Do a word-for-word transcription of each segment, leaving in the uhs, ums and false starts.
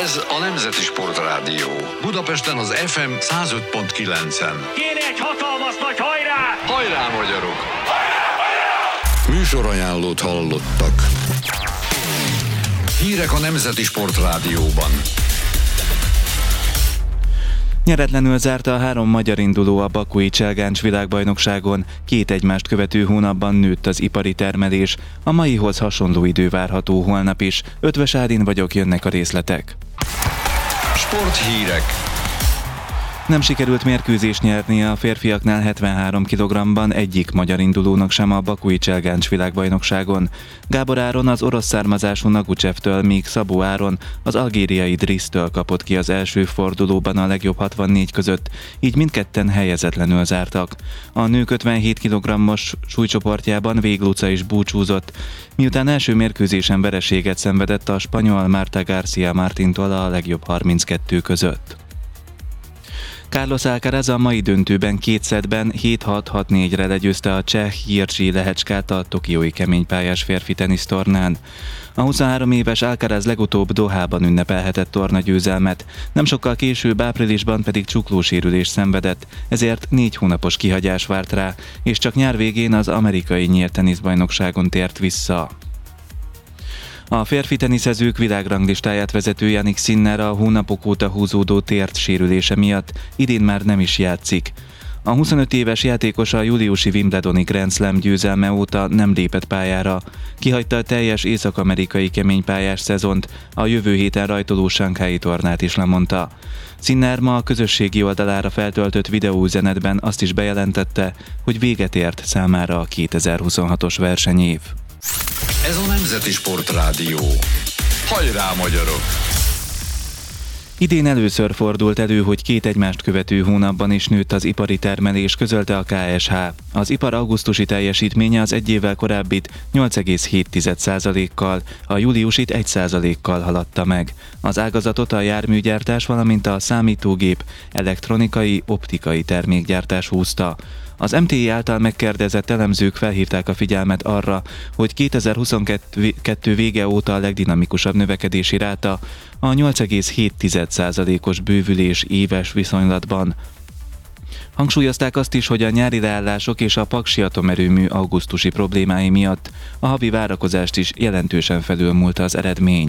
Ez a Nemzeti Sportrádió. Budapesten az ef em száz öt pont kilencen. Kéne egy hatalmas nagy hajrá! Hajrá, magyarok! Hajrá, hajrá! Műsorajánlót hallottak. Hírek a Nemzeti Sportrádióban. Nyeretlenül zárta a három magyar induló a bakui Cselgáncs világbajnokságon. Két egymást követő hónapban nőtt az ipari termelés. A maihoz hasonló idő várható holnap is. Ötvös Ádin vagyok, jönnek a részletek. Sporthírek. Nem sikerült mérkőzést nyerni a férfiaknál hetvenhárom kilogrammban egyik magyar indulónak sem a bakui Cselgáncs világbajnokságon. Gábor Áron az orosz származású Nagucsevtől, míg Szabó Áron az algériai Drisztől kapott ki az első fordulóban a legjobb hatvannégy között, így mindketten helyezetlenül zártak. A nők ötvenhét kilogrammos súlycsoportjában Végluca is búcsúzott, miután első mérkőzésen vereséget szenvedett a spanyol Marta García Martintól a legjobb harminckettő között. Carlos Alcaraz a mai döntőben két szettben hét hat hat négyre legyőzte a cseh Jiří Lehečkát a tokiói keménypályás férfi tenisztornán. A huszonhárom éves Alcaraz legutóbb Dohában ünnepelhetett tornagyőzelmet, nem sokkal később áprilisban pedig csuklósérülést szenvedett, ezért négy hónapos kihagyás várt rá, és csak nyár végén az amerikai nyílt teniszbajnokságon tért vissza. A férfi teniszezők világranglistáját vezető Jannik Sinner a hónapok óta húzódó tért sérülése miatt idén már nem is játszik. A huszonöt éves játékos a júliusi Wimbledoni Grand Slam győzelme óta nem lépett pályára. Kihagyta a teljes észak-amerikai keménypályás szezont, a jövő héten rajtoló Sanghái tornát is lemondta. Sinner ma a közösségi oldalára feltöltött videóüzenetben azt is bejelentette, hogy véget ért számára a kétezer-huszonhatos versenyév. Ez a Nemzeti Sportrádió. Hajrá, magyarok! Idén először fordult elő, hogy két egymást követő hónapban is nőtt az ipari termelés, közölte a ká es há. Az ipar augusztusi teljesítménye az egy évvel korábbit nyolc egész hét százalékkal, a júliusit egy százalékkal haladta meg. Az ágazatot a járműgyártás, valamint a számítógép, elektronikai, optikai termékgyártás húzta. Az em té i által megkérdezett elemzők felhívták a figyelmet arra, hogy kétezer-huszonkettő vége óta a legdinamikusabb növekedési ráta a nyolc egész hét százalékos bővülés éves viszonylatban. Hangsúlyozták azt is, hogy a nyári leállások és a Paksi atomerőmű augusztusi problémái miatt a havi várakozást is jelentősen felülmúlta az eredmény.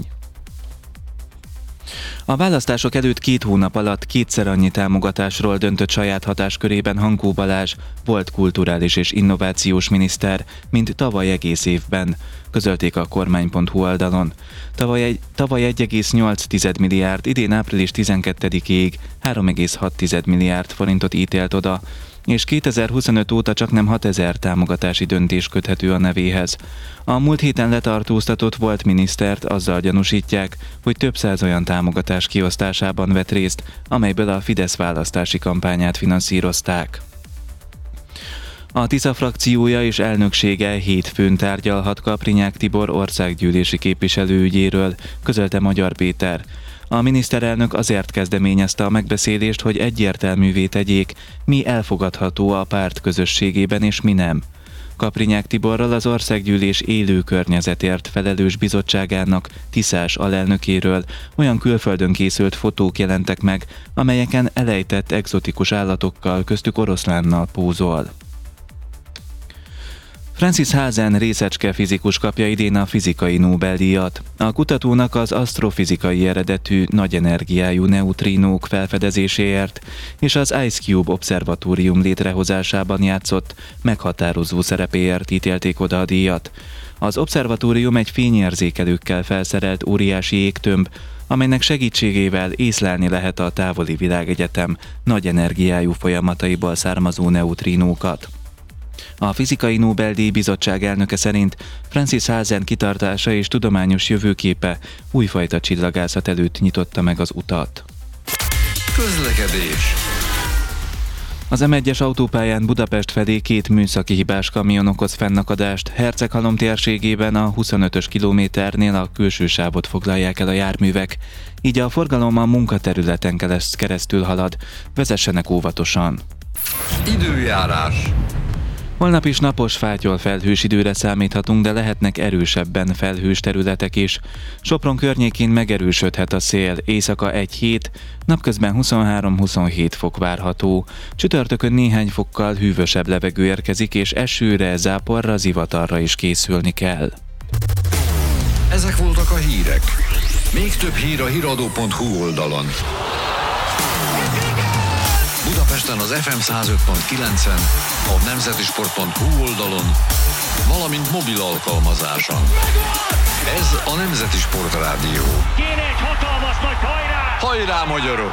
A választások előtt két hónap alatt kétszer annyi támogatásról döntött saját hatáskörében Hankó Balázs, volt kulturális és innovációs miniszter, mint tavaly egész évben, közölték a kormány pont hu oldalon. Tavaly, egy, tavaly egy egész nyolc milliárd, idén április tizenkettedikéig három egész hat milliárd forintot ítélt oda, és kétezer-huszonöt óta csaknem hatezer támogatási döntés köthető a nevéhez. A múlt héten letartóztatott volt minisztert azzal gyanúsítják, hogy több száz olyan támogatás kiosztásában vett részt, amelyből a Fidesz választási kampányát finanszírozták. A Tisza frakciója és elnöksége hétfőn tárgyalhat Kaprinyák Tibor országgyűlési képviselő ügyéről, közölte Magyar Péter. A miniszterelnök azért kezdeményezte a megbeszélést, hogy egyértelművé tegyék, mi elfogadható a párt közösségében és mi nem. Kaprinyák Tiborral az országgyűlés élő környezetért felelős bizottságának tiszás alelnökéről olyan külföldön készült fotók jelentek meg, amelyeken elejtett egzotikus állatokkal, köztük oroszlánnal pózol. Francis Hazen részecske fizikus kapja idén a fizikai Nobel-díjat. A kutatónak az asztrofizikai eredetű, nagy energiájú neutrinók felfedezéséért és az Ice Cube obszervatórium létrehozásában játszott meghatározó szerepéért ítélték oda a díjat. Az obszervatórium egy fényérzékelőkkel felszerelt óriási égtömb, amelynek segítségével észlelni lehet a távoli világegyetem nagy energiájú folyamataiból származó neutrinókat. A Fizikai Nobel-díj bizottság elnöke szerint Francis Hazen kitartása és tudományos jövőképe újfajta csillagászat előtt nyitotta meg az utat. Közlekedés. Az em egyes autópályán Budapest felé két műszaki hibás kamion okoz fennakadást. Herceghalom térségében a huszonötös kilométernél a külső sávot foglalják el a járművek, így a forgalom a munkaterületen keresztül halad. Vezessenek óvatosan. Időjárás. Holnap is napos, fátyol felhős időre számíthatunk, de lehetnek erősebben felhős területek is. Sopron környékén megerősödhet a szél, éjszaka egy-hét, napközben huszonhárom-huszonhét fok várható. Csütörtökön néhány fokkal hűvösebb levegő érkezik, és esőre, záporra, zivatarra is készülni kell. Ezek voltak a hírek. Még több hír a híradó pont hu oldalon. Budapesten az ef em száz öt pont kilencen, a nemzetisport pont hu oldalon, valamint mobil alkalmazáson. Ez a Nemzeti Sport Rádió. Kéne egy hatalmas nagy hajrá! Hajrá, magyarok!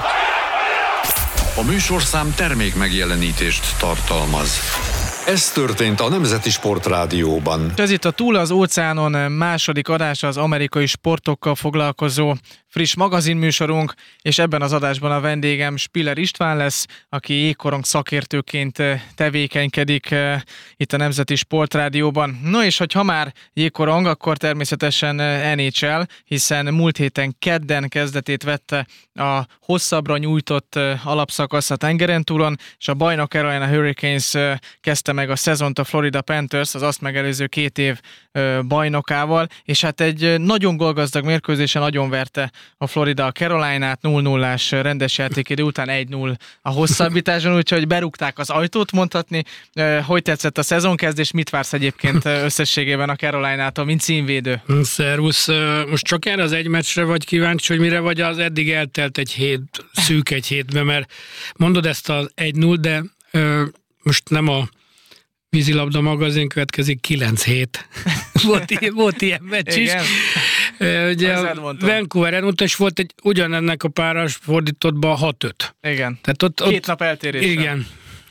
A műsorszám termék megjelenítést tartalmaz. Ez történt a Nemzeti Sport Rádióban. Ez itt a Túl az óceánon második adása, az amerikai sportokkal foglalkozó friss magazinműsorunk, és ebben az adásban a vendégem Spiller István lesz, aki jégkorong szakértőként tevékenykedik itt a Nemzeti Sport Rádióban. No és hogyha már jégkorong, akkor természetesen en há el, hiszen múlt héten kedden kezdetét vette a hosszabbra nyújtott alapszakasz a tengeren túlon, és a bajnok Carolina Hurricanes kezdte meg a szezont a Florida Panthers, az azt megelőző két év bajnokával, és hát egy nagyon gólgazdag mérkőzésen nagyon verte a Florida a Carolinát, nulla nullás rendes játékidő után egy null a hosszabbításon, úgyhogy berúgták az ajtót, mondhatni. Hogy tetszett a szezonkezdés, mit vársz egyébként összességében a Carolinától, mint címvédő? Szervusz, most csak erre az egy meccsre vagy kíváncsi, hogy mire vagy az eddig eltelt egy hét, szűk egy hétbe, mert mondod ezt az egy null, de ö, most nem a vízilabda magazin következik, kilenc hét. volt, ilyen, volt ilyen meccs is. Ugye a Vancouver Edmonton, és volt egy ugyanennek a páros fordítottban hat öt. Igen. Tehát ott, Két ott, nap eltérésre. Igen.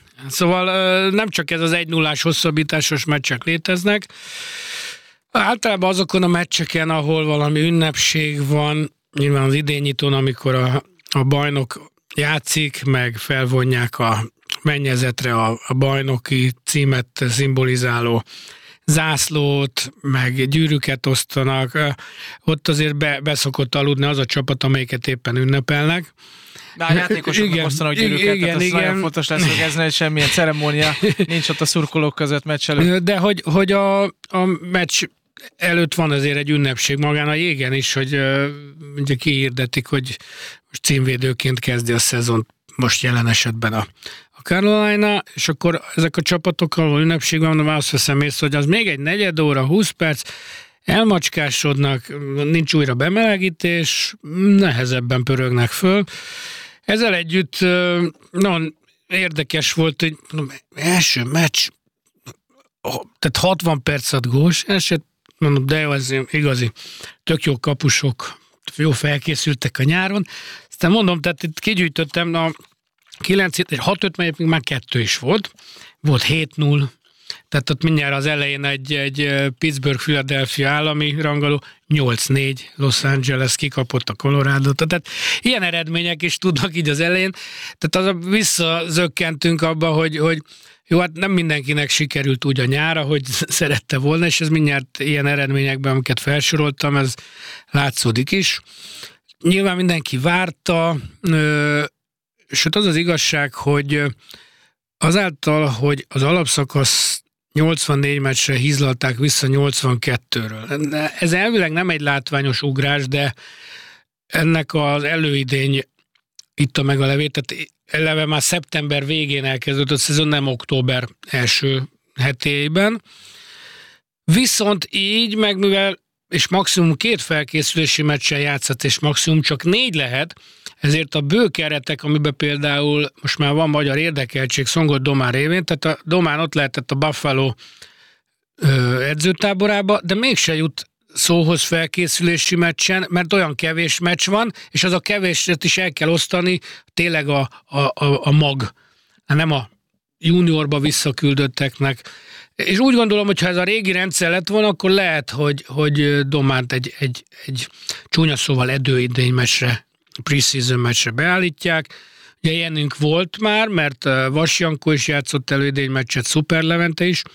Szóval nem csak ez az egy nullás hosszabbításos meccsek léteznek. Általában azokon a meccseken, ahol valami ünnepség van, nyilván az idénynyitón, amikor a, a bajnok játszik, meg felvonják a mennyezetre a, a bajnoki címet szimbolizáló zászlót, meg gyűrűket osztanak, ott azért be, beszokott aludni az a csapat, amelyiket éppen ünnepelnek. De a játékosoknak osztanak gyűrűket, igen, tehát ez igen. Nagyon fontos lesz, hogy ez ne semmilyen ceremónia nincs ott a szurkolók között meccs előtt. De hogy, hogy a, a meccs előtt van azért egy ünnepség magán a jégen is, hogy uh, ugye kiirdetik, hogy most címvédőként kezdi a szezont, most jelen esetben a Carolina, és akkor ezek a csapatok, ahol ünnepség van, azt veszem észre, hogy az még egy negyed óra, húsz perc, elmacskásodnak, nincs újra bemelegítés, nehezebben pörögnek föl. Ezzel együtt nagyon érdekes volt, hogy első meccs, tehát hatvan perc ad gós, eset, mondom, de jó, ez igazi, tök jó kapusok, jó felkészültek a nyáron. Aztán mondom, tehát itt kigyűjtöttem a kilenc hat öt, még már kettő is volt. Volt hét null. Tehát ott mindjárt az elején egy, egy Pittsburgh-Philadelphia állami rangoló, nyolc négy Los Angeles kikapott a Colorado-t. Tehát ilyen eredmények is tudnak így az elején. Tehát az visszazökkentünk abba, hogy, hogy jó, hát nem mindenkinek sikerült úgy a nyára, hogy szerette volna, és ez mindjárt ilyen eredményekben, amiket felsoroltam, ez látszódik is. Nyilván mindenki várta, és az az igazság, hogy azáltal, hogy az alapszakasz nyolcvannégy meccsre hízlalták vissza nyolcvankettőről. Ez elvileg nem egy látványos ugrás, de ennek az előidény itta meg a levét, tehát eleve már szeptember végén elkezdődött a szezon, nem október első hetében. Viszont így, meg mivel és maximum két felkészülési meccsen játszhat, és maximum csak négy lehet, ezért a bő keretek, amiben például most már van magyar érdekeltség Szongot Domán révén, tehát a Domán ott lehetett a Buffalo ö, edzőtáborába, de mégse jut szóhoz felkészülési meccsen, mert olyan kevés meccs van, és az a kevéset is el kell osztani tényleg a, a, a, a mag, nem a juniorba visszaküldötteknek. És úgy gondolom, hogy ha ez a régi rendszer lett volna, akkor lehet, hogy, hogy Dománt egy, egy, egy csúnya szóval edőidény meccsre, preseason meccsre beállítják. Ugye ilyenünk volt már, mert Vas Jankó is játszott előidény meccset, Szuper Levente is,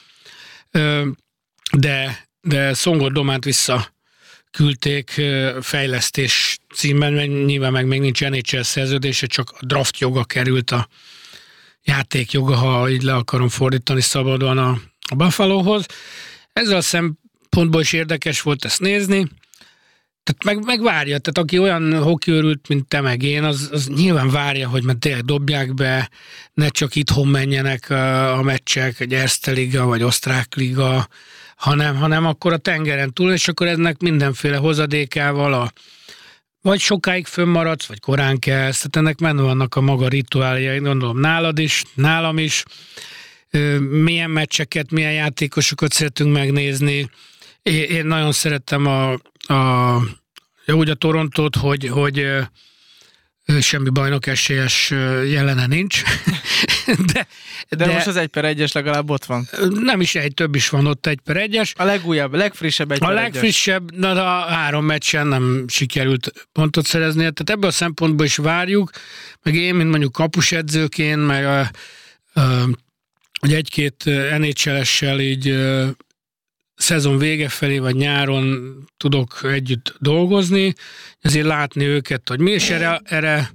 de, de Szongor Dománt visszaküldték fejlesztés címben, mert nyilván meg még nincs en há el szerződése, csak a draft joga került a játékjoga, ha így le akarom fordítani szabadon a, a Buffalohoz. Ezzel a szempontból is érdekes volt ezt nézni. Tehát meg, meg várja, tehát aki olyan hokiőrült, mint te meg én, az, az nyilván várja, hogy mert tényleg dobják be, ne csak itthon menjenek a, a meccsek, egy Erste Liga vagy Osztrák Liga, hanem, hanem akkor a tengeren túl, és akkor ennek mindenféle hozadékával a vagy sokáig fönnmaradsz, vagy korán kelsz, tehát ennek benne vannak a maga rituáljai, gondolom nálad is, nálam is, milyen meccseket, milyen játékosokat szeretünk megnézni. Én nagyon szerettem a, a, úgy a Torontót, hogy, hogy semmi bajnok esélyes jelene nincs. de, de, de most az egy per egyes legalább ott van. Nem is egy, több is van ott egy per egyes. A legújabb, a legfrissebb egy per egyes. A legfrissebb, na, a három meccsen nem sikerült pontot szerezni, tehát ebből a szempontból is várjuk, meg én, mint mondjuk kapusedzőként, meg a, a, hogy egy-két en há el-essel így a, szezon vége felé, vagy nyáron tudok együtt dolgozni, azért látni őket, hogy mi, és erre, erre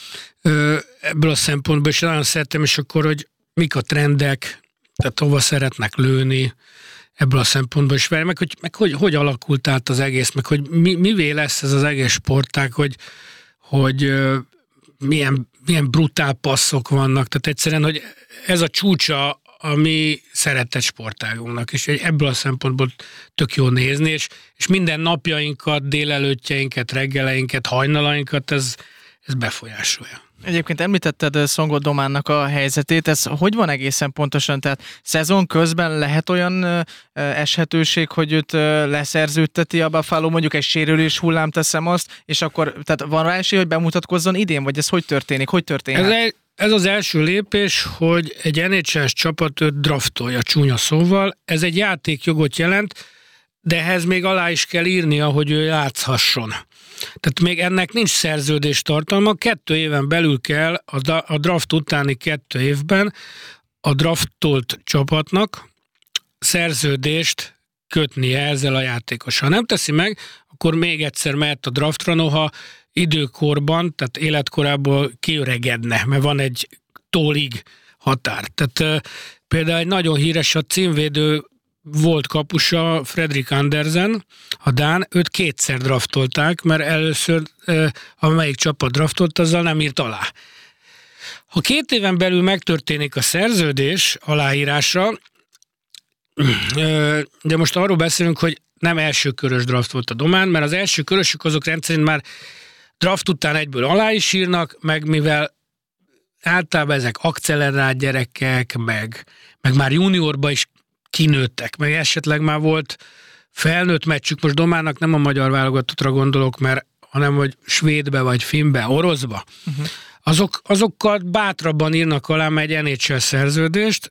ebből a szempontból is nagyon szeretem, és akkor, hogy mik a trendek, tehát hova szeretnek lőni, ebből a szempontból is meg, hogy, meg hogy, hogy alakult át az egész, meg hogy mi, mivé lesz ez az egész sportág, hogy, hogy milyen, milyen brutál passzok vannak, tehát egyszerűen, hogy ez a csúcsa a mi szeretett sportágunknak, és ebből a szempontból tök jó nézni, és, és minden napjainkat, délelőttjeinket, reggeleinket, hajnalainkat ez, ez befolyásolja. Egyébként említetted Szongot Dománnak a helyzetét, ez hogy van egészen pontosan? Tehát szezon közben lehet olyan eshetőség, hogy őt leszerződteti a Buffalo, mondjuk egy sérülés hullám, teszem azt, és akkor tehát van rá esély, hogy bemutatkozzon idén, vagy ez hogy történik? Hogy történhet? Ez, ez az első lépés, hogy egy en há el-es csapat őt draftolja, csúnya szóval. Ez egy játékjogot jelent, de ehhez még alá is kell írnia, hogy ő játszhasson. Tehát még ennek nincs szerződés tartalma, kettő éven belül kell a draft utáni kettő évben a draftolt csapatnak szerződést kötnie ezzel a játékossal. Ha nem teszi meg, akkor még egyszer mehet a draftra, noha időkorban, tehát életkorából kiöregedne, mert van egy tólig határ. Tehát például egy nagyon híres a címvédő volt kapusa, Fredrik Andersen, a dán, őt kétszer draftolták, mert először, amelyik csapat draftolt, azzal nem írt alá. Ha két éven belül megtörténik a szerződés aláírása, de most arról beszélünk, hogy nem első körös draft volt a Domán, mert az első körösök azok rendszerint már draft után egyből alá is írnak, meg mivel általában ezek accelerált gyerekek, meg, meg már juniorba is kinőttek, meg esetleg már volt felnőtt meccsük, most Domának nem a magyar válogatottra gondolok, mert hanem hogy svédbe, vagy finnbe, oroszba, uh-huh. Azok, azokkal bátrabban írnak alá egy en há el szerződést,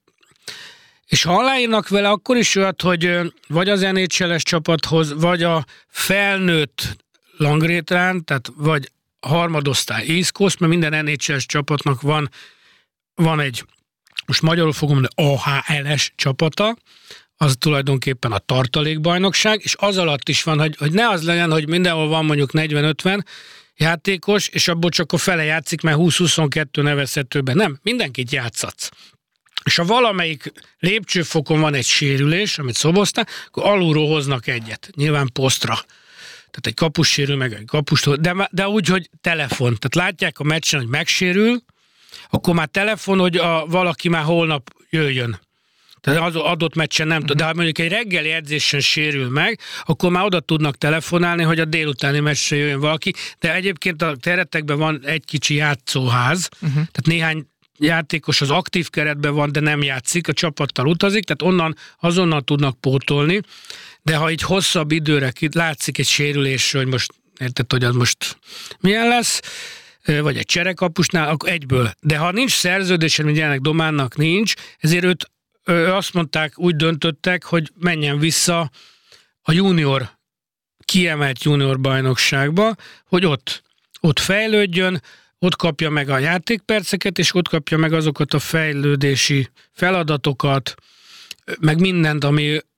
és ha aláírnak vele, akkor is olyat, hogy vagy az en há el-es csapathoz, vagy a felnőtt Langrétrán, tehát vagy harmadosztály East Coast, mert minden en há el-es csapatnak van, van egy, most magyarul fogom mondani, á há el-es csapata, az tulajdonképpen a tartalékbajnokság, és az alatt is van, hogy, hogy ne az legyen, hogy mindenhol van mondjuk negyven-ötven játékos, és abból csak a fele játszik, mert húsz-huszonkettő nevezhetőben. Nem, mindenkit játszatsz. És ha valamelyik lépcsőfokon van egy sérülés, amit szoboztál, akkor alulról hoznak egyet. Nyilván posztra. Tehát egy kapus sérül, meg egy kapust, de, de úgy, hogy telefon. Tehát látják a meccsen, hogy megsérül, akkor már telefon, hogy a, valaki már holnap jöjjön. Tehát az adott meccsen nem tud. De ha mondjuk egy reggeli edzésen sérül meg, akkor már oda tudnak telefonálni, hogy a délutáni meccsre jöjjön valaki. De egyébként a keretekben van egy kicsi játszóház, uh-huh. Tehát néhány játékos az aktív keretben van, de nem játszik, a csapattal utazik, tehát onnan azonnal tudnak pótolni. De ha így hosszabb időre látszik egy sérülésről, hogy most érted, hogy az most milyen lesz, vagy egy cserekapusnál, akkor egyből. De ha nincs szerződésen, mint jelenleg Dománnak nincs, ezért őt azt mondták, úgy döntöttek, hogy menjen vissza a junior, kiemelt junior bajnokságba, hogy ott, ott fejlődjön, ott kapja meg a játékperceket, és ott kapja meg azokat a fejlődési feladatokat, meg mindent, ami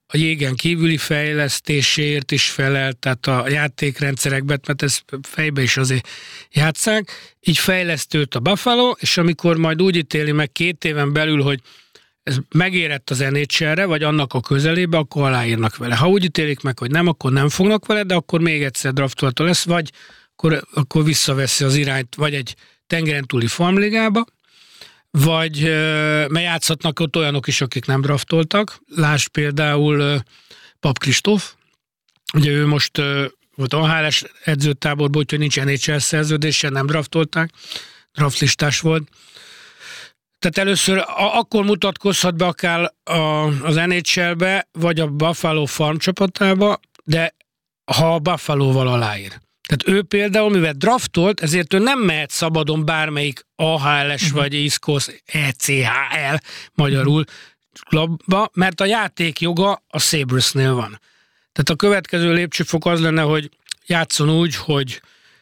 a jégen kívüli fejlesztéséért is felel, tehát a játékrendszerekben, mert ezt fejbe is azért játsszák, így fejlesztőt a Buffalo, és amikor majd úgy ítéli meg két éven belül, hogy ez megérett az en há el-re, vagy annak a közelébe, akkor aláírnak vele. Ha úgy ítélik meg, hogy nem, akkor nem fognak vele, de akkor még egyszer draftolható lesz, vagy akkor, akkor visszaveszi az irányt, vagy egy tengeren túli farmligába, vagy mert játszhatnak ott olyanok is, akik nem draftoltak. Lásd például Pap Kristóf, ugye ő most volt a há el-es edzőtáborban, úgyhogy nincs en há el szerződése, nem draftolták, draftlistás volt. Tehát először a, akkor mutatkozhat be akár a, az en há el-be, vagy a Buffalo farm csapatába, de ha a Buffalo-val aláír. Tehát ő például, mivel draftolt, ezért ő nem mehet szabadon bármelyik á há el-es uh-huh. vagy East Coast é cé há el magyarul klubba, mert a játékjoga a Sabresnél van. Tehát a következő lépcsőfok az lenne, hogy játszon úgy, hogy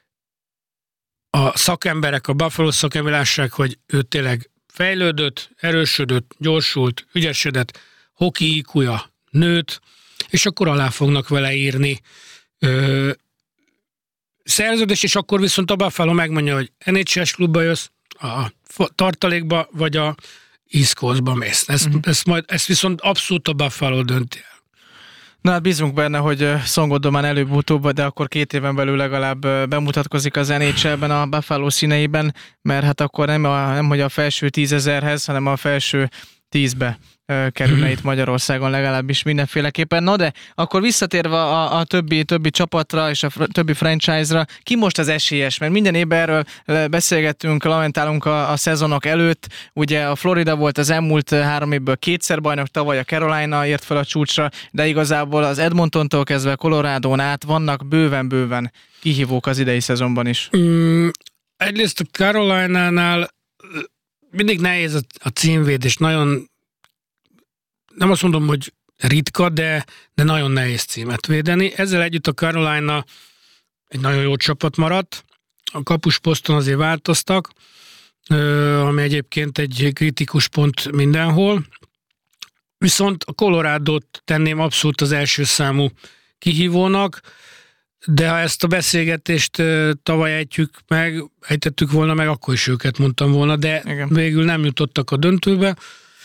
a szakemberek, a Buffalo szakemberek lássák, hogy ő tényleg fejlődött, erősödött, gyorsult, ügyesedett, hoki í kúja nőtt, és akkor alá fognak vele írni ö, szerződés, és akkor viszont a Buffalo megmondja, hogy en há el-es klubba jössz, a tartalékba, vagy a East Coastba mész. Ezt, uh-huh. ezt, majd, ezt viszont abszolút a Buffalo dönti el. Na hát bízunk benne, hogy Szongodomán előbb-utóbb, de akkor két éven belül legalább bemutatkozik az en há el-ben a Buffalo színeiben, mert hát akkor nem, a, nem hogy a felső tízezerhez, hanem a felső tízbe kerülne itt Magyarországon legalábbis mindenféleképpen. Na de akkor visszatérve a, a többi, többi csapatra és a fr- többi franchise-ra, ki most az esélyes? Mert minden évben erről beszélgettünk, lamentálunk a, a szezonok előtt. Ugye a Florida volt az elmúlt három évből kétszer bajnok, tavaly a Carolina ért fel a csúcsra, de igazából az Edmontontól kezdve Colorádón át vannak bőven-bőven kihívók az idei szezonban is. Mm, egyrészt a Carolinánál mindig nehéz a, a címvédés, nagyon nem azt mondom, hogy ritka, de, de nagyon nehéz címet védeni. Ezzel együtt a Carolina egy nagyon jó csapat maradt. A kapusposzton azért változtak, ami egyébként egy kritikus pont mindenhol. Viszont a Colorado-t tenném abszolút az első számú kihívónak, de ha ezt a beszélgetést tavaly ejtjük meg, ejtettük volna meg, akkor is őket mondtam volna, de igen. Végül nem jutottak a döntőbe.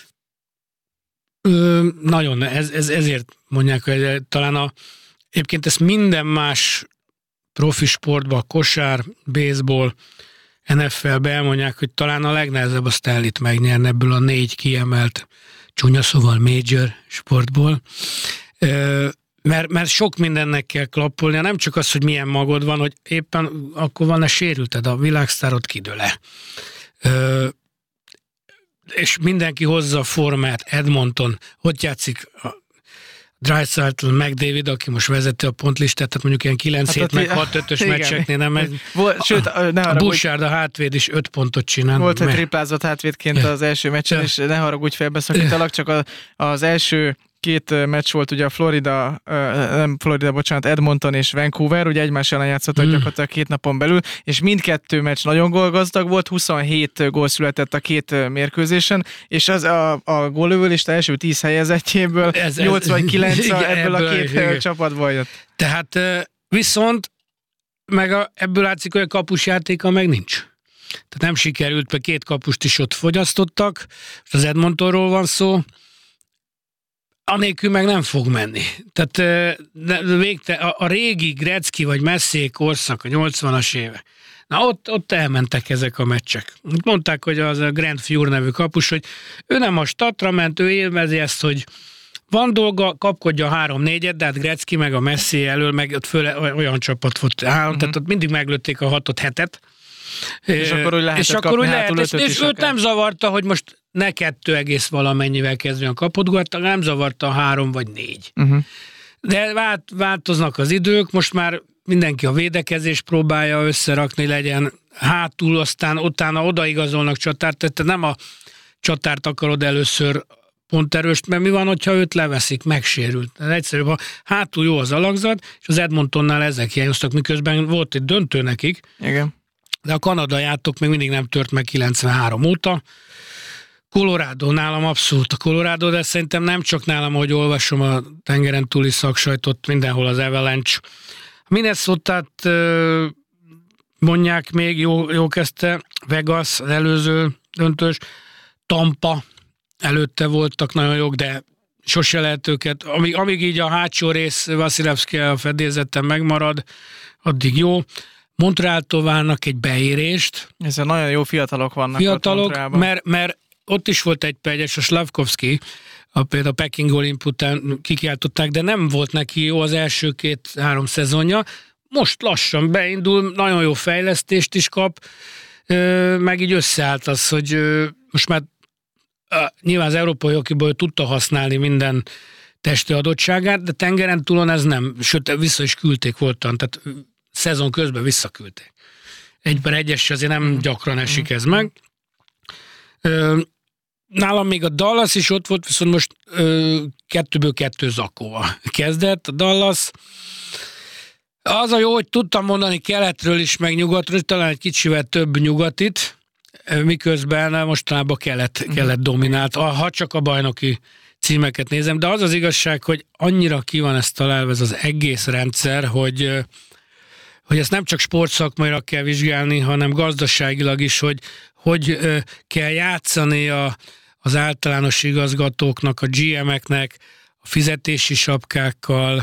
Ö, nagyon, ez, ez, ezért mondják, hogy talán a, egyébként ezt minden más profi sportban, kosár, baseball, en ef el-be elmondják, hogy talán a legnehezebb a Stanley-t megnyerni ebből a négy kiemelt, csúnya szóval major sportból. Ö, mert, mert sok mindennek kell klappolnia, nem csak az, hogy milyen magod van, hogy éppen akkor van-e sérülted, a világsztárod kidől-e. Ö, és mindenki hozza a formát, Edmonton, ott játszik a Draisaitl, McDavid, aki most vezeti a pontlistát, tehát mondjuk ilyen kilenc hét hát meg hat ötös meccseknél nem megy. Volt, sőt, ne a Bouchard, a hátvéd is öt pontot csinál. Volt, hogy triplázott hátvédként az első meccsen, és ne haragudj, félbeszakítalak, csak a, az első két meccs volt ugye a Florida, nem Florida, bocsánat, Edmonton és Vancouver, ugye egymás ellen játszottak mm. gyakorlatilag két napon belül, és mindkettő meccs nagyon gólgazdag volt, huszonhét gól született a két mérkőzésen, és az a, a góllövőlista első tíz helyezettjéből ez, nyolcvankilenc ez, igen, ebből, ebből a két igen. csapatból jött. Tehát viszont meg a, ebből látszik, hogy a kapusjátéka meg nincs. Tehát nem sikerült, mert két kapust is ott fogyasztottak, az Edmontonról van szó, anélkül meg nem fog menni. Tehát végte, a, a régi Gretzky vagy Messier korszak, a nyolcvanas éve. Na ott, ott elmentek ezek a meccsek. Mondták, hogy az a Grant Fuhr nevű kapus, hogy ő nem a statra ment, ő élvezi ezt, hogy van dolga, kapkodja a három-négyet, de hát Gretzky meg a Messier elől, meg ott föl olyan csapat volt, három, uh-huh. tehát ott mindig meglőtték a hatot, hetet. És akkor úgy lehetett és akkor kapni úgy lehet, és, és őt nem zavarta, hogy most ne kettő egész valamennyivel kezdjen a kapott, nem zavarta a három vagy négy. Uh-huh. De vált, változnak az idők, most már mindenki a védekezést próbálja összerakni, legyen hátul, aztán utána odaigazolnak csatárt, tehát nem a csatárt akarod először pont erőst, mert mi van, hogyha őt leveszik, megsérült. Ez egyszerűbb, ha hátul jó az alakzat, és az Edmontonnál ezek hiányoztak, miközben volt egy döntő nekik, igen. De a kanadai átok még mindig nem tört meg kilencvenhárom óta, Colorado, nálam abszolút a Colorado, de szerintem nem csak nálam, ahogy olvasom a tengeren túli szaksajtot, mindenhol az Avalanche. Minnesotát mondják még, jó, jó kezdte, Vegas, az előző döntős, Tampa, előtte voltak nagyon jók, de sose lehet őket, amíg, amíg így a hátsó rész Vasilevszky a fedélzeten megmarad, addig jó. Montrealtól várnak egy beérést. Ezzel nagyon jó fiatalok vannak. Fiatalok, mert, mert ott is volt egy egyes, a Slavkovski, a például a Peking Olimp után kikiáltották, de nem volt neki jó az első két-három szezonja. Most lassan beindul, nagyon jó fejlesztést is kap, meg így összeállt az, hogy most már nyilván az európai hokiból tudta használni minden testi adottságát, de tengeren túlon ez nem, sőt vissza is küldték voltan, tehát szezon közben visszaküldték. Egy per egyes azért nem gyakran esik ez meg. Nálam még a Dallas is ott volt, viszont most kettőből kettő zakóval kezdett. A Dallas az a jó, hogy tudtam mondani keletről is, meg nyugatról, talán egy kicsivel több nyugatit, miközben mostanában kelet, kelet dominált, ha csak a bajnoki címeket nézem, de az az igazság, hogy annyira ki van ezt találva ez az egész rendszer, hogy, hogy ezt nem csak sportszakmailag kell vizsgálni, hanem gazdaságilag is, hogy hogy kell játszani a, az általános igazgatóknak, a gé em-eknek, a fizetési sapkákkal,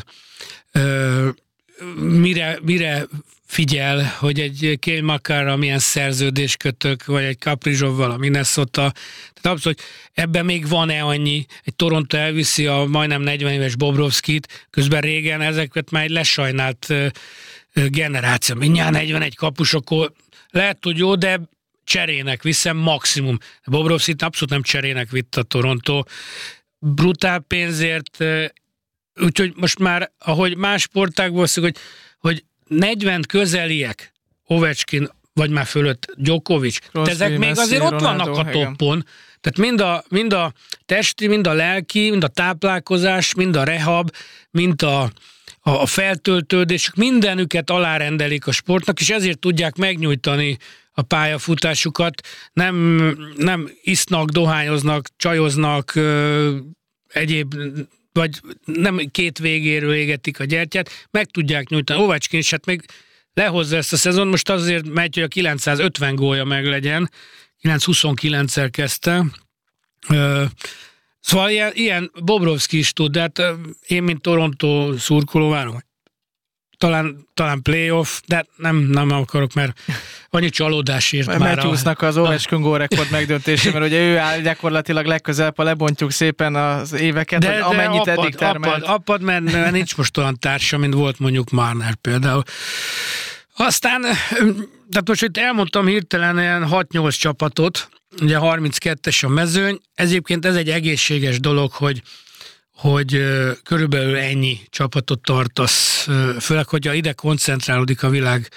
mire, mire figyel, hogy egy Cale Makarra milyen szerződés kötök, vagy egy Kaprizsovval a Minnesota. Tehát abszolút, hogy ebben még van-e annyi, egy Toronto elviszi a majdnem negyven éves Bobrovskit, közben régen ezeket már egy lesajnált generáció. Mindjárt negyvenegy kapus, akkor lehet, hogy jó, de cserének viszem maximum. Bobrovskit abszolút nem cserének vitt a Toronto. Brutál pénzért, úgyhogy most már, ahogy más sportágból szok, hogy, hogy negyven közeliek, Ovechkin, vagy már fölött Djokovic, de ezek még azért ott vannak a toppon. Tehát mind a, mind a testi, mind a lelki, mind a táplálkozás, mind a rehab, mind a, a feltöltődés, mindenüket alárendelik a sportnak, és ezért tudják megnyújtani a pályafutásukat. Nem, nem isznak, dohányoznak, csajoznak, ö, egyéb, vagy nem két végéről égetik a gyertyát, meg tudják nyújtani. Ovechkin is hát még lehozza ezt a szezon, most azért megy, hogy a kilencszázötven gólja meg legyen, kilencszázhuszonkilenccel kezdte. Ö, szóval ilyen, ilyen Bobrovszky is tud, de hát én, mint Toronto szurkoló várom, talán, talán playoff, de nem, nem akarok, mert annyi csalódás írt már. Matthewsnak az Ovechkin gólrekord megdöntése, mert ugye ő áll gyakorlatilag legközelebb, ha lebontjuk szépen az éveket, de, hogy amennyit de apad, eddig termelt. Apad, apad, mert nincs most olyan társa, mint volt mondjuk Marner például. Aztán, tehát most itt elmondtam hirtelen ilyen hat-nyolc csapatot, ugye harminckettes a mezőny, ezért ez egy egészséges dolog, hogy hogy körülbelül ennyi csapatot tartasz, főleg, hogyha ide koncentrálódik a világ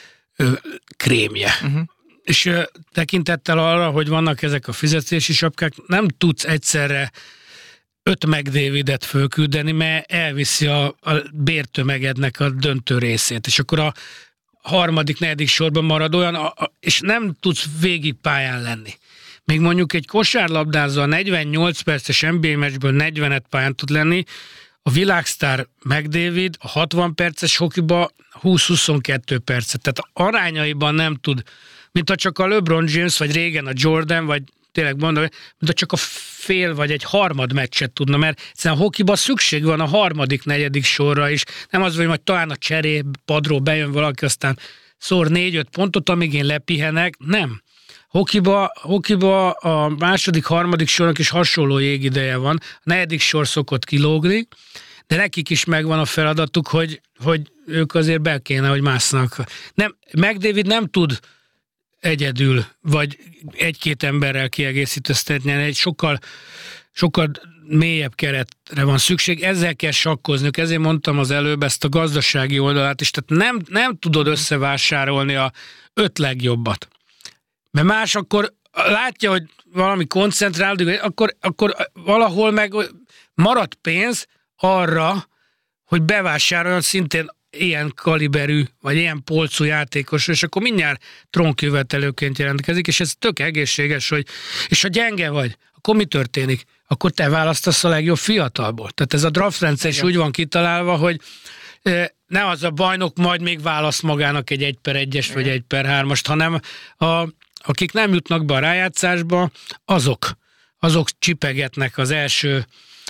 krémje. Uh-huh. És tekintettel arra, hogy vannak ezek a fizetési sapkák, nem tudsz egyszerre öt McDavidet fölküldeni, mert elviszi a, a bértömegednek a döntő részét, és akkor a harmadik, negyedik sorban marad olyan, a, a, és nem tudsz végig pályán lenni. Még mondjuk egy kosárlabdázó a negyvennyolc perces en bé á meccsből negyvenet pályán tud lenni, a világsztár McDavid a hatvan perces hokiba húsz-huszonkettő percet. Tehát arányaiban nem tud, mint ha csak a LeBron James, vagy régen a Jordan, vagy tényleg mondom, mint ha csak a fél vagy egy harmad meccset tudna, mert egyszerűen a hokiba szükség van a harmadik, negyedik sorra is. Nem az, hogy majd talán a cseré padról bejön valaki, aztán szór négy-öt pontot, amíg én lepihenek. Nem. Hokiba, hokiba a második, harmadik sornak is hasonló jégideje van. A negyedik sor szokott kilógni, de nekik is megvan a feladatuk, hogy, hogy ők azért be kéne, hogy másznak. Nem, McDavid nem tud egyedül, vagy egy-két emberrel kiegészítőztetni, egy sokkal, sokkal mélyebb keretre van szükség, ezzel kell sakkozniuk, ezért mondtam az előbb ezt a gazdasági oldalát is, tehát nem, nem tudod összevásárolni a öt legjobbat. Mert más akkor látja, hogy valami koncentrálódik, akkor, akkor valahol meg marad pénz arra, hogy bevásároljon szintén ilyen kaliberű, vagy ilyen polcú játékos, és akkor mindjárt trónkövetelőként jelentkezik, és ez tök egészséges, hogy és ha gyenge vagy, akkor mi történik? Akkor te választasz a legjobb fiatalból. Tehát ez a draft rendszer is úgy van kitalálva, hogy ne az a bajnok majd még választ magának egy egy per egyes vagy egy per hármast, hanem a, akik nem jutnak be a rájátszásba, azok, azok csipegetnek az első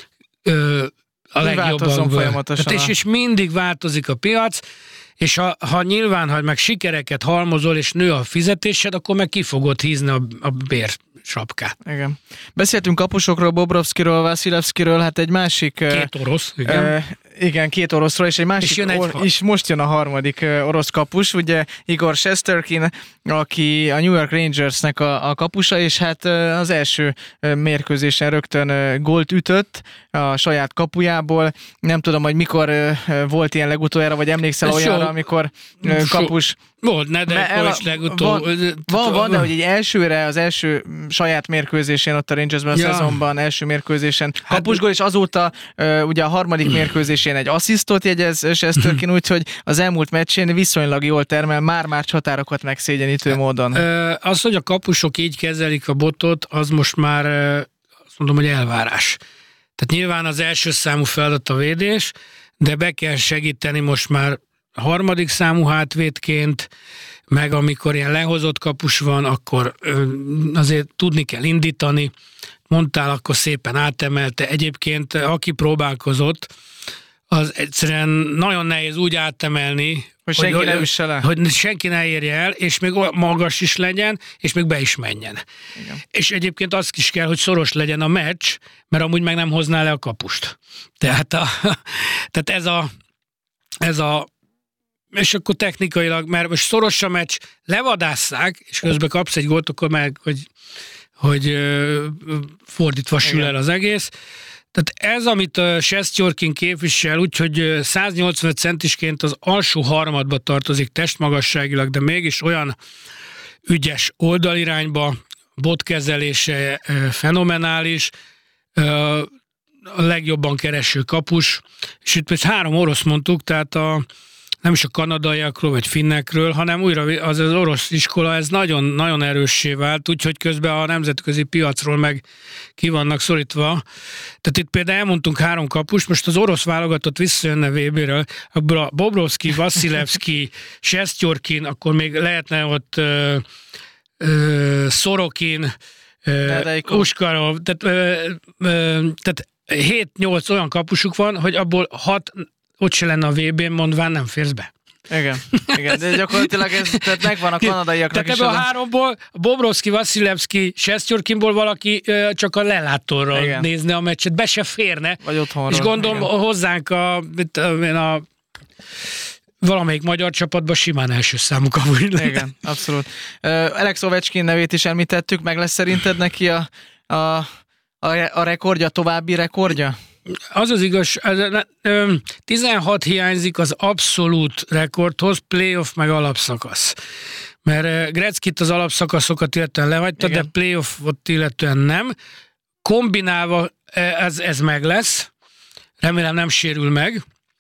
ö, a legjobban. Folyamatosan. Tehát és, és mindig változik a piac, és ha, ha nyilván, ha meg sikereket halmozol, és nő a fizetésed, akkor meg ki fogod hízni a, a bérsapkát. Igen. Beszéltünk kapusokról, Bobrovskiról, Vasilevskiről, hát egy másik... Két orosz, igen. Uh, igen, két oroszról, és egy másik, és, egy or, és most jön a harmadik uh, orosz kapus, ugye Igor Shesterkin, aki a New York Rangersnek a, a kapusa, és hát uh, az első uh, mérkőzésen rögtön uh, gólt ütött a saját kapujából. Nem tudom, hogy mikor uh, volt ilyen legutoljára, vagy emlékszel ez olyanra, so, amikor uh, kapus... So, volt, ne, de el, is legutóbb... Van, van, van, de hogy egy elsőre, az első saját mérkőzésén ott a Rangersben, ja. a szezonban, első mérkőzésen kapusgól, és azóta uh, ugye a harmadik mérkőzésén egy asszisztot jegyez Shesterkin, úgyhogy az elmúlt meccsén viszonylag jól termel, már-már határokat megszégyenítő módon. Az, hogy a kapusok így kezelik a botot, az most már azt mondom, hogy elvárás. Tehát nyilván az első számú feladat a védés, de be kell segíteni most már a harmadik számú hátvédként, meg amikor ilyen lehozott kapus van, akkor azért tudni kell indítani. Mondtál, akkor szépen átemelte. Egyébként aki próbálkozott, az egyszerűen nagyon nehéz úgy átemelni, hogy senki hogy, ne üsse le. Hogy senki ne érje el, és még magas is legyen, és még be is menjen. Igen. És egyébként az is kell, hogy szoros legyen a meccs, mert amúgy meg nem hozná le a kapust. Tehát, a, tehát ez a ez a és akkor technikailag, mert most szoros a meccs, levadásszák, és közben kapsz egy gólt, akkor meg, hogy, hogy fordítva sül el az egész. Tehát ez, amit a Shesterkin képvisel, úgyhogy száznyolcvanöt centisként az alsó harmadba tartozik testmagasságilag, de mégis olyan ügyes oldalirányba, botkezelése fenomenális, a legjobban kereső kapus, és itt három orosz mondtuk, tehát a nem is a kanadaiakról vagy finnekről, hanem újra az, az orosz iskola, ez nagyon-nagyon erőssé vált, úgyhogy közben a nemzetközi piacról meg ki vannak szorítva. Tehát itt például elmondtunk három kapust, most az orosz válogatott visszajönne vé bé-ről, abból a Bobrovski, Vasilevski, Shesterkin, akkor még lehetne ott ö, ö, Sorokin, ö, Uskarov, tehát, ö, ö, tehát hét-nyolc olyan kapusuk van, hogy abból hat ott se lenne a vé bén, mondván nem férsz be. Igen, igen, de gyakorlatilag ez tehát megvan a kanadaiaknak is. Tehát ebből a háromból, Bobrovski, Vasilevski, Shesterkinból valaki ö, csak a lelátóról igen. nézne a meccset, be se férne. Vagy otthonról. És gondolom igen. hozzánk a, a, a valamelyik magyar csapatban simán első számú kapus. Igen, abszolút. Uh, Alex Ovechkin nevét is említettük, meg lesz szerinted neki a, a, a, a rekordja, további rekordja? Az az igaz, tizenhat hiányzik az abszolút rekordhoz, playoff meg alapszakasz. Mert Gretzkit az alapszakaszokat illetően lehagyta, igen. de playoffot illetően nem. Kombinálva ez, ez meg lesz, remélem nem sérül meg.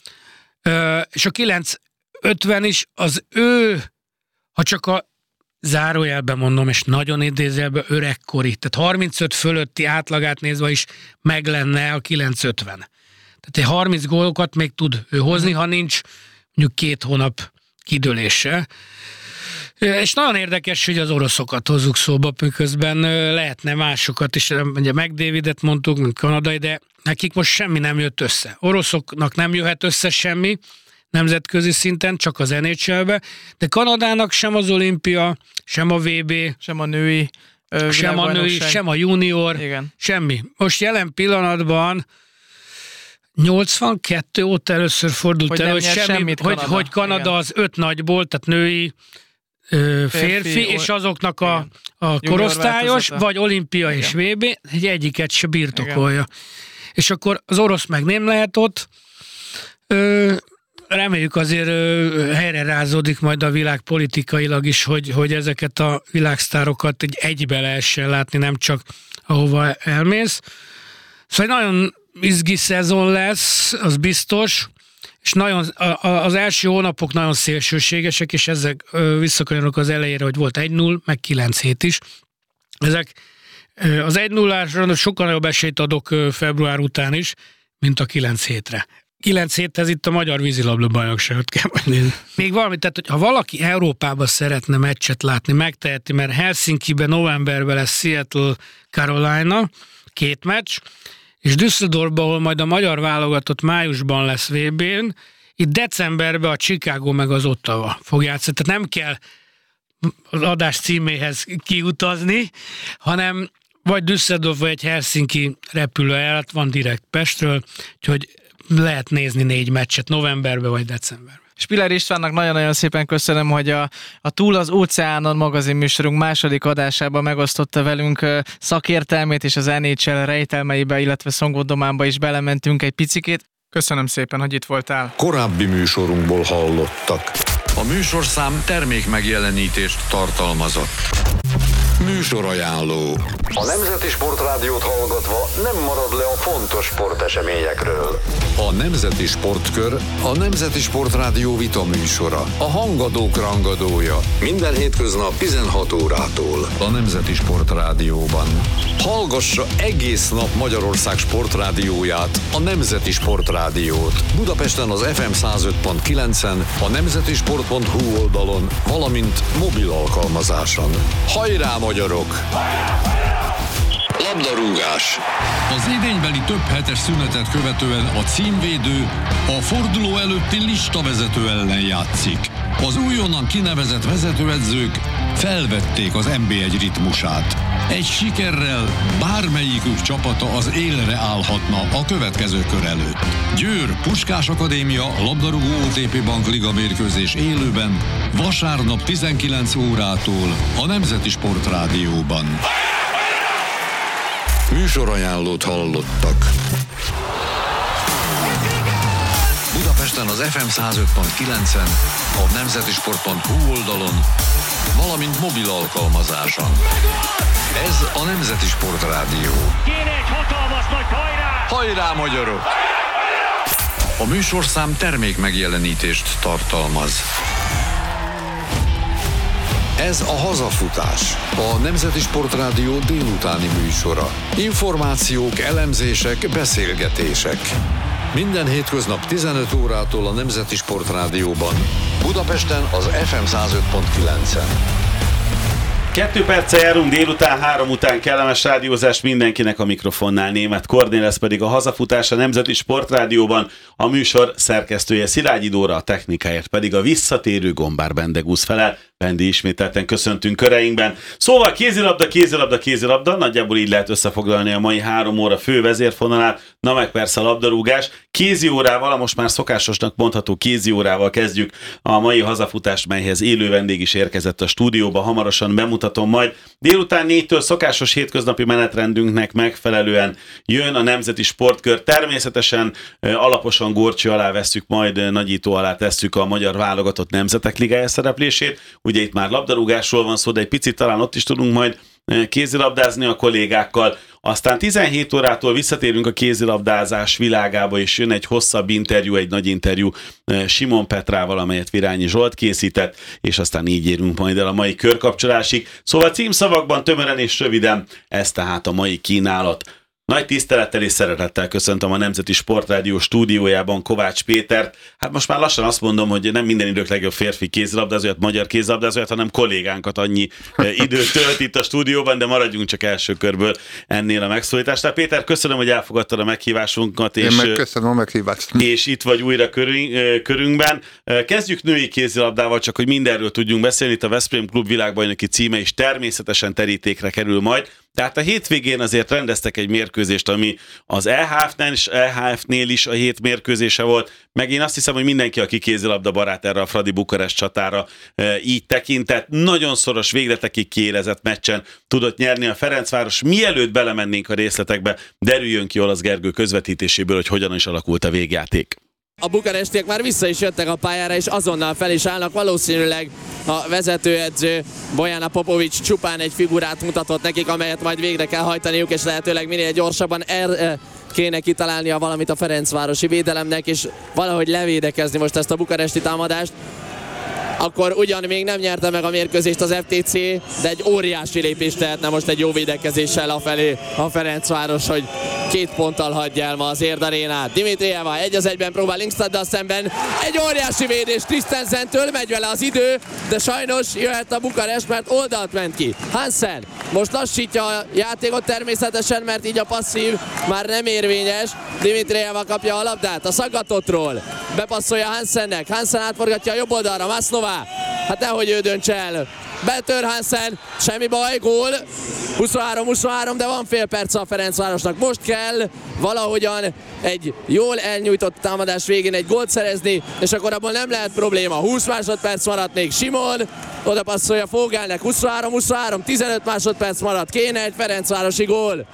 És a kilenc ötven is az ő, ha csak a zárójelben mondom, és nagyon idézőjelben öregkori, tehát harmincöt fölötti átlagát nézve is meg lenne a kilenc ötven. Tehát egy harminc gólokat még tud ő hozni, ha nincs mondjuk két hónap kidőlése. És nagyon érdekes, hogy az oroszokat hozzuk szóba, miközben lehetne másokat is, ugye McDavidet mondtuk, mint kanadai, de nekik most semmi nem jött össze. Oroszoknak nem jöhet össze semmi, nemzetközi szinten, csak az en há el-be, de Kanadának sem az olimpia, sem a vé bé, sem a női, ö, sem a női, sem a junior, igen. semmi. Most jelen pillanatban nyolcvankettő óta először fordult hogy elő, hogy, semmi, hogy, Kanada. hogy Kanada igen. az öt nagyból, tehát női, ö, férfi, férfi, és azoknak a, a korosztályos, vagy olimpia igen. és vé bé, egy egyiket se birtokolja. Igen. És akkor az orosz meg nem lehet ott, ö, reméljük azért ö, helyre rázódik majd a világ politikailag is, hogy, hogy ezeket a világsztárokat egy egybe lehessen látni, nem csak ahova elmész. Szóval nagyon izgi szezon lesz, az biztos, és nagyon, az első hónapok nagyon szélsőségesek, és ezek visszakanyarodok az elejére, hogy volt egy null, meg kilenc hét is. Ezek az egy nullásra sokkal nagyobb esélyt adok február után is, mint a kilenc hétre. kilenc héthez itt a magyar vízilabda bajnokságot kell majd nézni. Még valami, tehát hogy ha valaki Európában szeretne meccset látni, megteheti, mert Helsinkiben novemberben lesz Seattle Carolina, két meccs, és Düsseldorfban, ahol majd a magyar válogatott májusban lesz vé bén, itt decemberben a Chicago meg az Ottawa fog játszani. Tehát nem kell az adás címéhez kiutazni, hanem vagy Düsseldorf, vagy egy Helsinki repülőjárat van direkt Pestről, úgyhogy lehet nézni négy meccset novemberben vagy decemberben. Spiller Istvánnak nagyon-nagyon szépen köszönöm, hogy a, a Túl az óceánon magazinműsorunk második adásában megosztotta velünk szakértelmét, és az en há el rejtelmeibe, illetve szongodománba is belementünk egy picikét. Köszönöm szépen, hogy itt voltál. Korábbi műsorunkból hallottak. A műsorszám termék megjelenítést tartalmazott. Műsorajánló. A Nemzeti Sportrádiót hallgatva nem marad le a fontos sporteseményekről. A Nemzeti Sportkör a Nemzeti Sportrádió vita műsora. A hangadók rangadója. Minden hétköznap tizenhat órától. A Nemzeti Sportrádióban. Hallgassa egész nap Magyarország sportrádióját, a Nemzeti Sportrádiót. Budapesten az ef em száz öt pont kilencen, a nemzeti sport pont hu oldalon, valamint mobil alkalmazáson. Hajrá, magyarok! Labdarúgás. Az idénybeli több hetes szünetet követően a címvédő a forduló előtti listavezető ellen játszik. Az újonnan kinevezett vezetőedzők felvették az en bé egy ritmusát. Egy sikerrel bármelyikük csapata az élre állhatna a következő kör előtt. Győr Puskás Akadémia labdarúgó o té pé Bank Liga mérkőzés élőben vasárnap tizenkilenc órától a Nemzeti Sportrádióban. Műsorajánlót hallottak. Budapesten az ef em száz öt pont kilencen, a nemzeti sport pont hu oldalon, valamint mobil alkalmazáson. Ez a Nemzeti Sportrádió. Kéne egy hatalmas nagy hajrá! Hajrá, magyarok! A műsorszám termék megjelenítést tartalmaz. Ez a Hazafutás, a Nemzeti Sportrádió délutáni műsora. Információk, elemzések, beszélgetések. Minden hétköznap tizenöt órától a Nemzeti Sportrádióban. Budapesten az ef em száz öt pont kilencen. Kettő perccel járunk délután, három után kellemes rádiózás mindenkinek, a mikrofonnál Németh Kornél, ez pedig a Hazafutás a Nemzeti Sportrádióban, a műsor szerkesztője Szilágyi Dóra, a technikáért pedig a visszatérő Gombár Bendegúz felel. Bendi, ismételten köszöntünk köreinkben. Szóval kézilabda, kézilabda, kézilabda, nagyjából így lehet összefoglalni a mai három óra fő vezérfonalát, na meg persze a labdarúgás. Kézi órával, most már szokásosnak mondható kézi órával kezdjük a mai Hazafutást, melyhez élő vendég is érkezett a stúdióba, hamarosan bemutatom majd. Délután négytől szokásos hétköznapi menetrendünknek megfelelően jön a Nemzeti Sportkör. Természetesen alaposan górcső alá vesszük, majd nagyító alá tesszük a magyar válogatott nemzetek ligája szereplését. Ugye itt már labdarúgásról van szó, de egy picit talán ott is tudunk majd kézilabdázni a kollégákkal. Aztán tizenhét órától visszatérünk a kézilabdázás világába, és jön egy hosszabb interjú, egy nagy interjú Simon Petrával, amelyet Virányi Zsolt készített, és aztán így érünk majd el a mai körkapcsolásig. Szóval címszavakban tömören és röviden, ez tehát a mai kínálat. Nagy tisztelettel és szeretettel köszöntöm a Nemzeti Sportrádió stúdiójában Kovács Pétert. Hát most már lassan azt mondom, hogy nem minden idők legjobb férfi kézilabdázóját, magyar kézilabdázóját, hanem kollégánkat annyi időt tölt itt a stúdióban, de maradjunk csak első körből ennél a megszólításnál. Péter, köszönöm, hogy elfogadtad a meghívásunkat. Én és, meg köszönöm a meghívást. És itt vagy újra körünk, körünkben. Kezdjük női kézilabdával, csak hogy mindenről tudjunk beszélni. Itt a Veszprém Klub világbajnoki címe is természetesen terítékre kerül majd. Tehát a hétvégén azért rendeztek egy mérkőzést, ami az é há ef-nél is, é há ef-nél is a hét mérkőzése volt, meg én azt hiszem, hogy mindenki, aki kézilabda barát erre a Fradi Bukarest csatára e, így tekintett, nagyon szoros, végletekig kiélezett meccsen tudott nyerni a Ferencváros. Mielőtt belemennénk a részletekbe, derüljön ki Olasz Gergő közvetítéséből, hogy hogyan is alakult a végjáték. A bukarestiek már vissza is jöttek a pályára, és azonnal fel is állnak. Valószínűleg a vezetőedző Bojana Popovics csupán egy figurát mutatott nekik, amelyet majd végre kell hajtaniuk, és lehetőleg minél gyorsabban. Er, kéne kitalálnia valamit a ferencvárosi védelemnek, és valahogy levédekezni most ezt a bukaresti támadást. Akkor ugyan még nem nyerte meg a mérkőzést az ef té cé, de egy óriási lépést tehetne most egy jó védekezéssel afelé a Ferencváros, hogy két ponttal hagyja el ma az Érd arénát. Dimitrieva egy az egyben próbál Lyngstaddal szemben, egy óriási védés Christensentől, megy vele az idő, de sajnos jöhet a Bukarest, mert oldalt ment ki. Hansen most lassítja a játékot természetesen, mert így a passzív már nem érvényes. Dimitrieva kapja a labdát a szagatottról, bepasszolja Hansennek, Hansen átforgatja a jobb oldalra, Masnova. Hát nehogy ő dönts el. Betör Hansen, semmi baj, gól. huszonhárom huszonhárom, de van fél perc a Ferencvárosnak. Most kell valahogyan egy jól elnyújtott támadás végén egy gólt szerezni, és akkor abból nem lehet probléma. húsz másodperc maradt még, Simon oda passzolja Fogelnek, huszonhárom huszonhárom, tizenöt másodperc maradt, kéne egy ferencvárosi gól.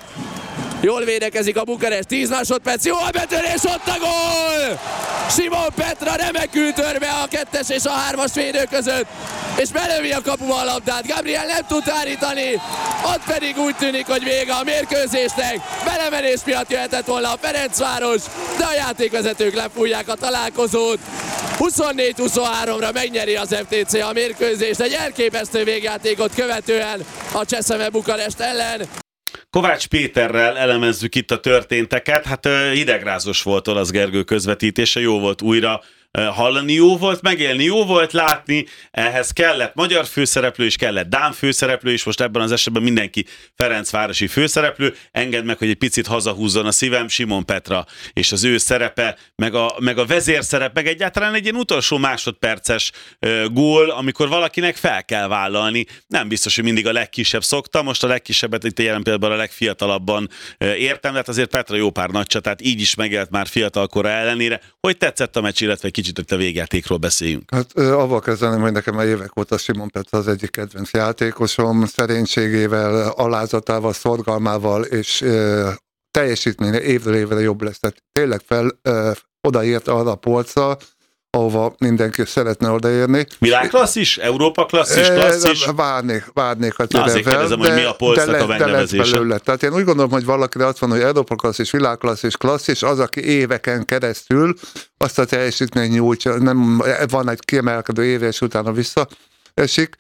Jól védekezik a Bukarest, tíz másodperc, jó a betörés, ott a gól! Simon Petra remekül tör be a kettes és a hármas védő között, és belövi a kapuba a labdát. Gabriel nem tud állítani, ott pedig úgy tűnik, hogy vége a mérkőzésnek. Belemenés miatt jöhetett volna a Ferencváros, de a játékvezetők lefújják a találkozót. huszonnégy huszonháromra megnyeri az ef té cé a mérkőzést, egy elképesztő végjátékot követően a Cseszeme Bukarest ellen. Kovács Péterrel elemezzük itt a történteket. Hát hidegrázos volt Olasz Gergő közvetítése, jó volt újra hallani, jó volt megélni, jó volt látni, ehhez kellett magyar főszereplő is, kellett dán főszereplő is, most ebben az esetben mindenki ferencvárosi főszereplő. Engedd meg, hogy egy picit hazahúzzon a szívem, Simon Petra és az ő szerepe, meg a, meg a vezérszerep, meg egyáltalán egy ilyen utolsó másodperces uh, gól, amikor valakinek fel kell vállalni. Nem biztos, hogy mindig a legkisebb szokta, most a legkisebbet itt jelen pillanatban a legfiatalabban uh, értem, de hát azért Petra jó pár nagy csatát így is megélt már fiatalkora ellenére. Hogy tetszett a meccs, illetve kicsit itt a végjátékról beszéljünk. Hát avval kezdeném, hogy nekem a évek óta Simon Petra az egyik kedvenc játékosom, szerénységével, alázatával, szorgalmával és ö, teljesítménye évről évre jobb lesz. Tehát tényleg fel ö, odaért arra a polcra, ahova mindenki szeretne odaérni. Világklasszis? Európa klasszis? klasszis? Várnék, várnék a Na, azért kérdezem, hogy mi a polcnak a megnevezése. Tehát én úgy gondolom, hogy valakire azt van, hogy Európa klasszis, világklasszis, klasszis, az, aki éveken keresztül azt a teljesítmény nyújtja, nem, van egy kiemelkedő éve, és utána visszaesik.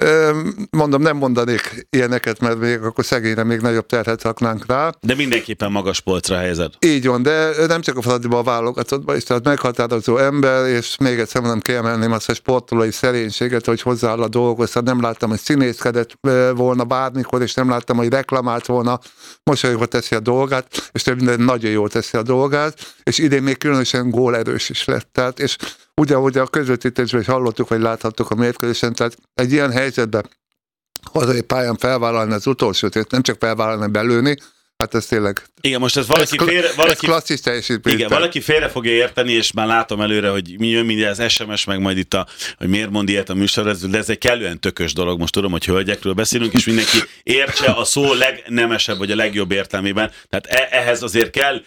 Mondom, nem mondanék ilyeneket, mert még akkor szegényre még nagyobb terhet raknánk rá. De mindenképpen magas polcra helyezed. Így van, de nem csak a Fradiban, a válogatottban is, tehát meghatározó ember, és még egyszer nem kiemelném azt a sportolói szerénységet, hogy hozzááll a dolghoz. Nem láttam, hogy színészkedett volna bármikor, és nem láttam, hogy reklamált volna, mosolyogva teszi a dolgát, és több minden nagyon jól teszi a dolgát, és idén még különösen gólerős is lett. Tehát, és ugye, ahogy a közvetítésben is hallottuk, vagy láthattuk a mérkőzésen, tehát egy ilyen helyzetben hazai pályán felvállalni az utolsót, nem csak felvállalni, belőni, hát ez tényleg... Igen, most ez valaki ez félre... Valaki, ez klasszis teljesítmény. Igen, valaki félre fogja érteni, és már látom előre, hogy mi jön mindjárt az es em es, meg majd itt a, hogy miért mond ilyet a műsor, de ez egy kellően tökös dolog, most tudom, hogy hölgyekről beszélünk, és mindenki értse a szó legnemesebb, vagy a legjobb értelmében. Tehát ehhez azért kell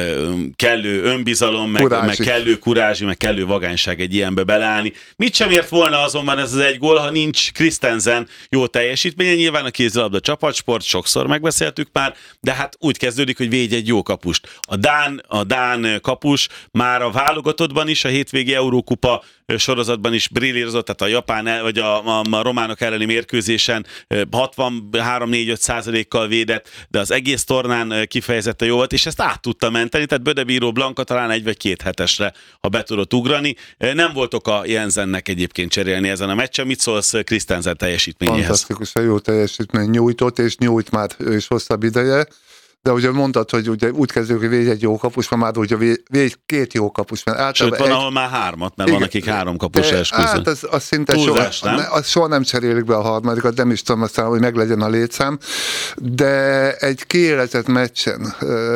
kellő önbizalom, meg, meg kellő kurázsi, meg kellő vagányság egy ilyenbe beleállni. Mit sem ért volna azonban ez az egy gól, ha nincs Christensen jó teljesítménye. Nyilván a kézilabda csapatsport, sokszor megbeszéltük már, de hát úgy kezdődik, hogy védj egy jó kapust. A Dán, a Dán kapus már a válogatottban is, a hétvégi Eurókupa sorozatban is brillírozott, tehát a japán vagy a, a, a románok elleni mérkőzésen hatvanhárom négy öt százalékkal védett, de az egész tornán kifejezetten jó volt, és ezt át tudta menteni, tehát Bödebíró Blanka talán egy vagy két hetesre, ha be tudott ugrani. Nem volt oka Jensennek egyébként cserélni ezen a meccsen. Mit szólsz Christensen teljesítményéhez? Fantasztikusan jó teljesítmény nyújtott, és nyújt már ő is hosszabb ideje. De ugye mondtad, hogy ugye úgy kezdődik, hogy védj egy jó kapus, van már ugye védj két jó kapus. Sőt, van, egy... ahol már hármat, mert igen, van, akik három kapus esküszön. Hát az, az szinte Túlzás, soha nem? Az soha nem cserélik be a harmadikat, nem is tudom aztán, hogy meglegyen a létszám. De egy kiélezett meccsen...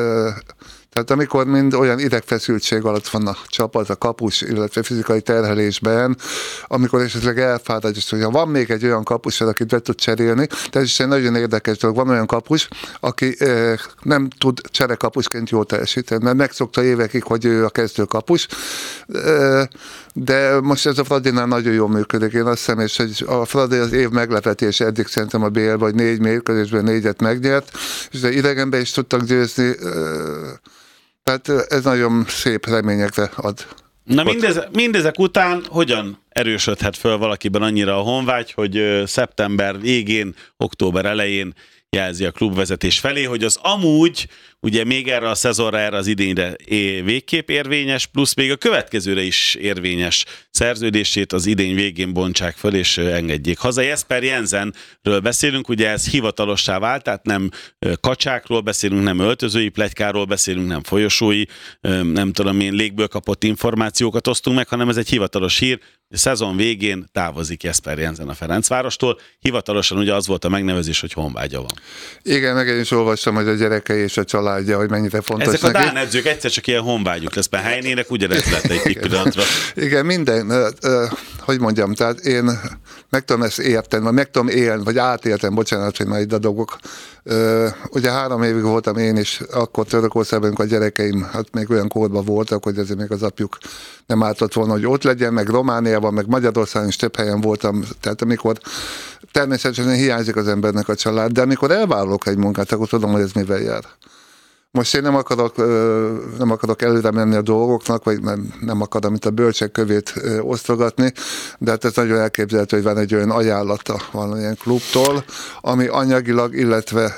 Tehát amikor mind olyan idegfeszültség alatt van a csapat, a kapus, illetve fizikai terhelésben, amikor esetleg elfárad, és hogyha van még egy olyan kapus, akit be tud cserélni, de ez is egy nagyon érdekes dolog, van olyan kapus, aki eh, nem tud cserekapusként jól teljesíteni, mert megszokta évekig, hogy ő a kezdő kapus, eh, de most ez a Fradinál nagyon jól működik. Én azt hiszem, és hogy a Fradi az év meglepetése, eddig szerintem a bé el-ben, vagy négy mérkőzésben négyet megnyert, és de idegenben is tudtak győzni, eh, Tehát ez nagyon szép reményekre ad. Na mindez, mindezek után hogyan erősödhet föl valakiben annyira a honvágy, hogy szeptember végén, október elején jelzi a klubvezetés felé, hogy az amúgy ugye még erre a szezonra, erre az idényre végképp érvényes, plusz még a következőre is érvényes szerződését az idény végén bontsák föl és engedjék haza. Jesper Jensenről beszélünk, ugye ez hivatalossá vált, tehát nem kacsákról beszélünk, nem öltözői pletykáról beszélünk, nem folyosói, nem tudom én, légből kapott információkat osztunk meg, hanem ez egy hivatalos hír, a szezon végén távozik Jesper Jensen a Ferencvárostól. Hivatalosan ugye az volt a megnevezés, hogy honvágya van. Igen, meg én is olvastam, hogy a gyerekei és a családja, hogy mennyire fontos ezek neki. Ezek a dán edzők egyszer csak ilyen honvágyuk lesz, mert Heinének ugyanez lett egy pillanatra. Igen, minden, hogy mondjam, tehát én meg tudom ezt érteni, vagy meg tudom élni, vagy átéltem, bocsánat, hogy már itt dadogok. Ugye három évig voltam én is, akkor Törökországban, a gyerekeim hát még olyan korban voltak, hogy ezért még az apjuk nem ártott volna, hogy ott legyen, meg Romániában, meg Magyarországon is több helyen voltam, tehát amikor természetesen hiányzik az embernek a család, de amikor elvállalok egy munkát, akkor tudom, hogy ez mivel jár. Most én nem akarok, nem akarok előre menni a dolgoknak, vagy nem, nem akarom itt a bölcsek kövét osztogatni, de hát ez nagyon elképzelhető, hogy van egy olyan ajánlata valamilyen klubtól, ami anyagilag, illetve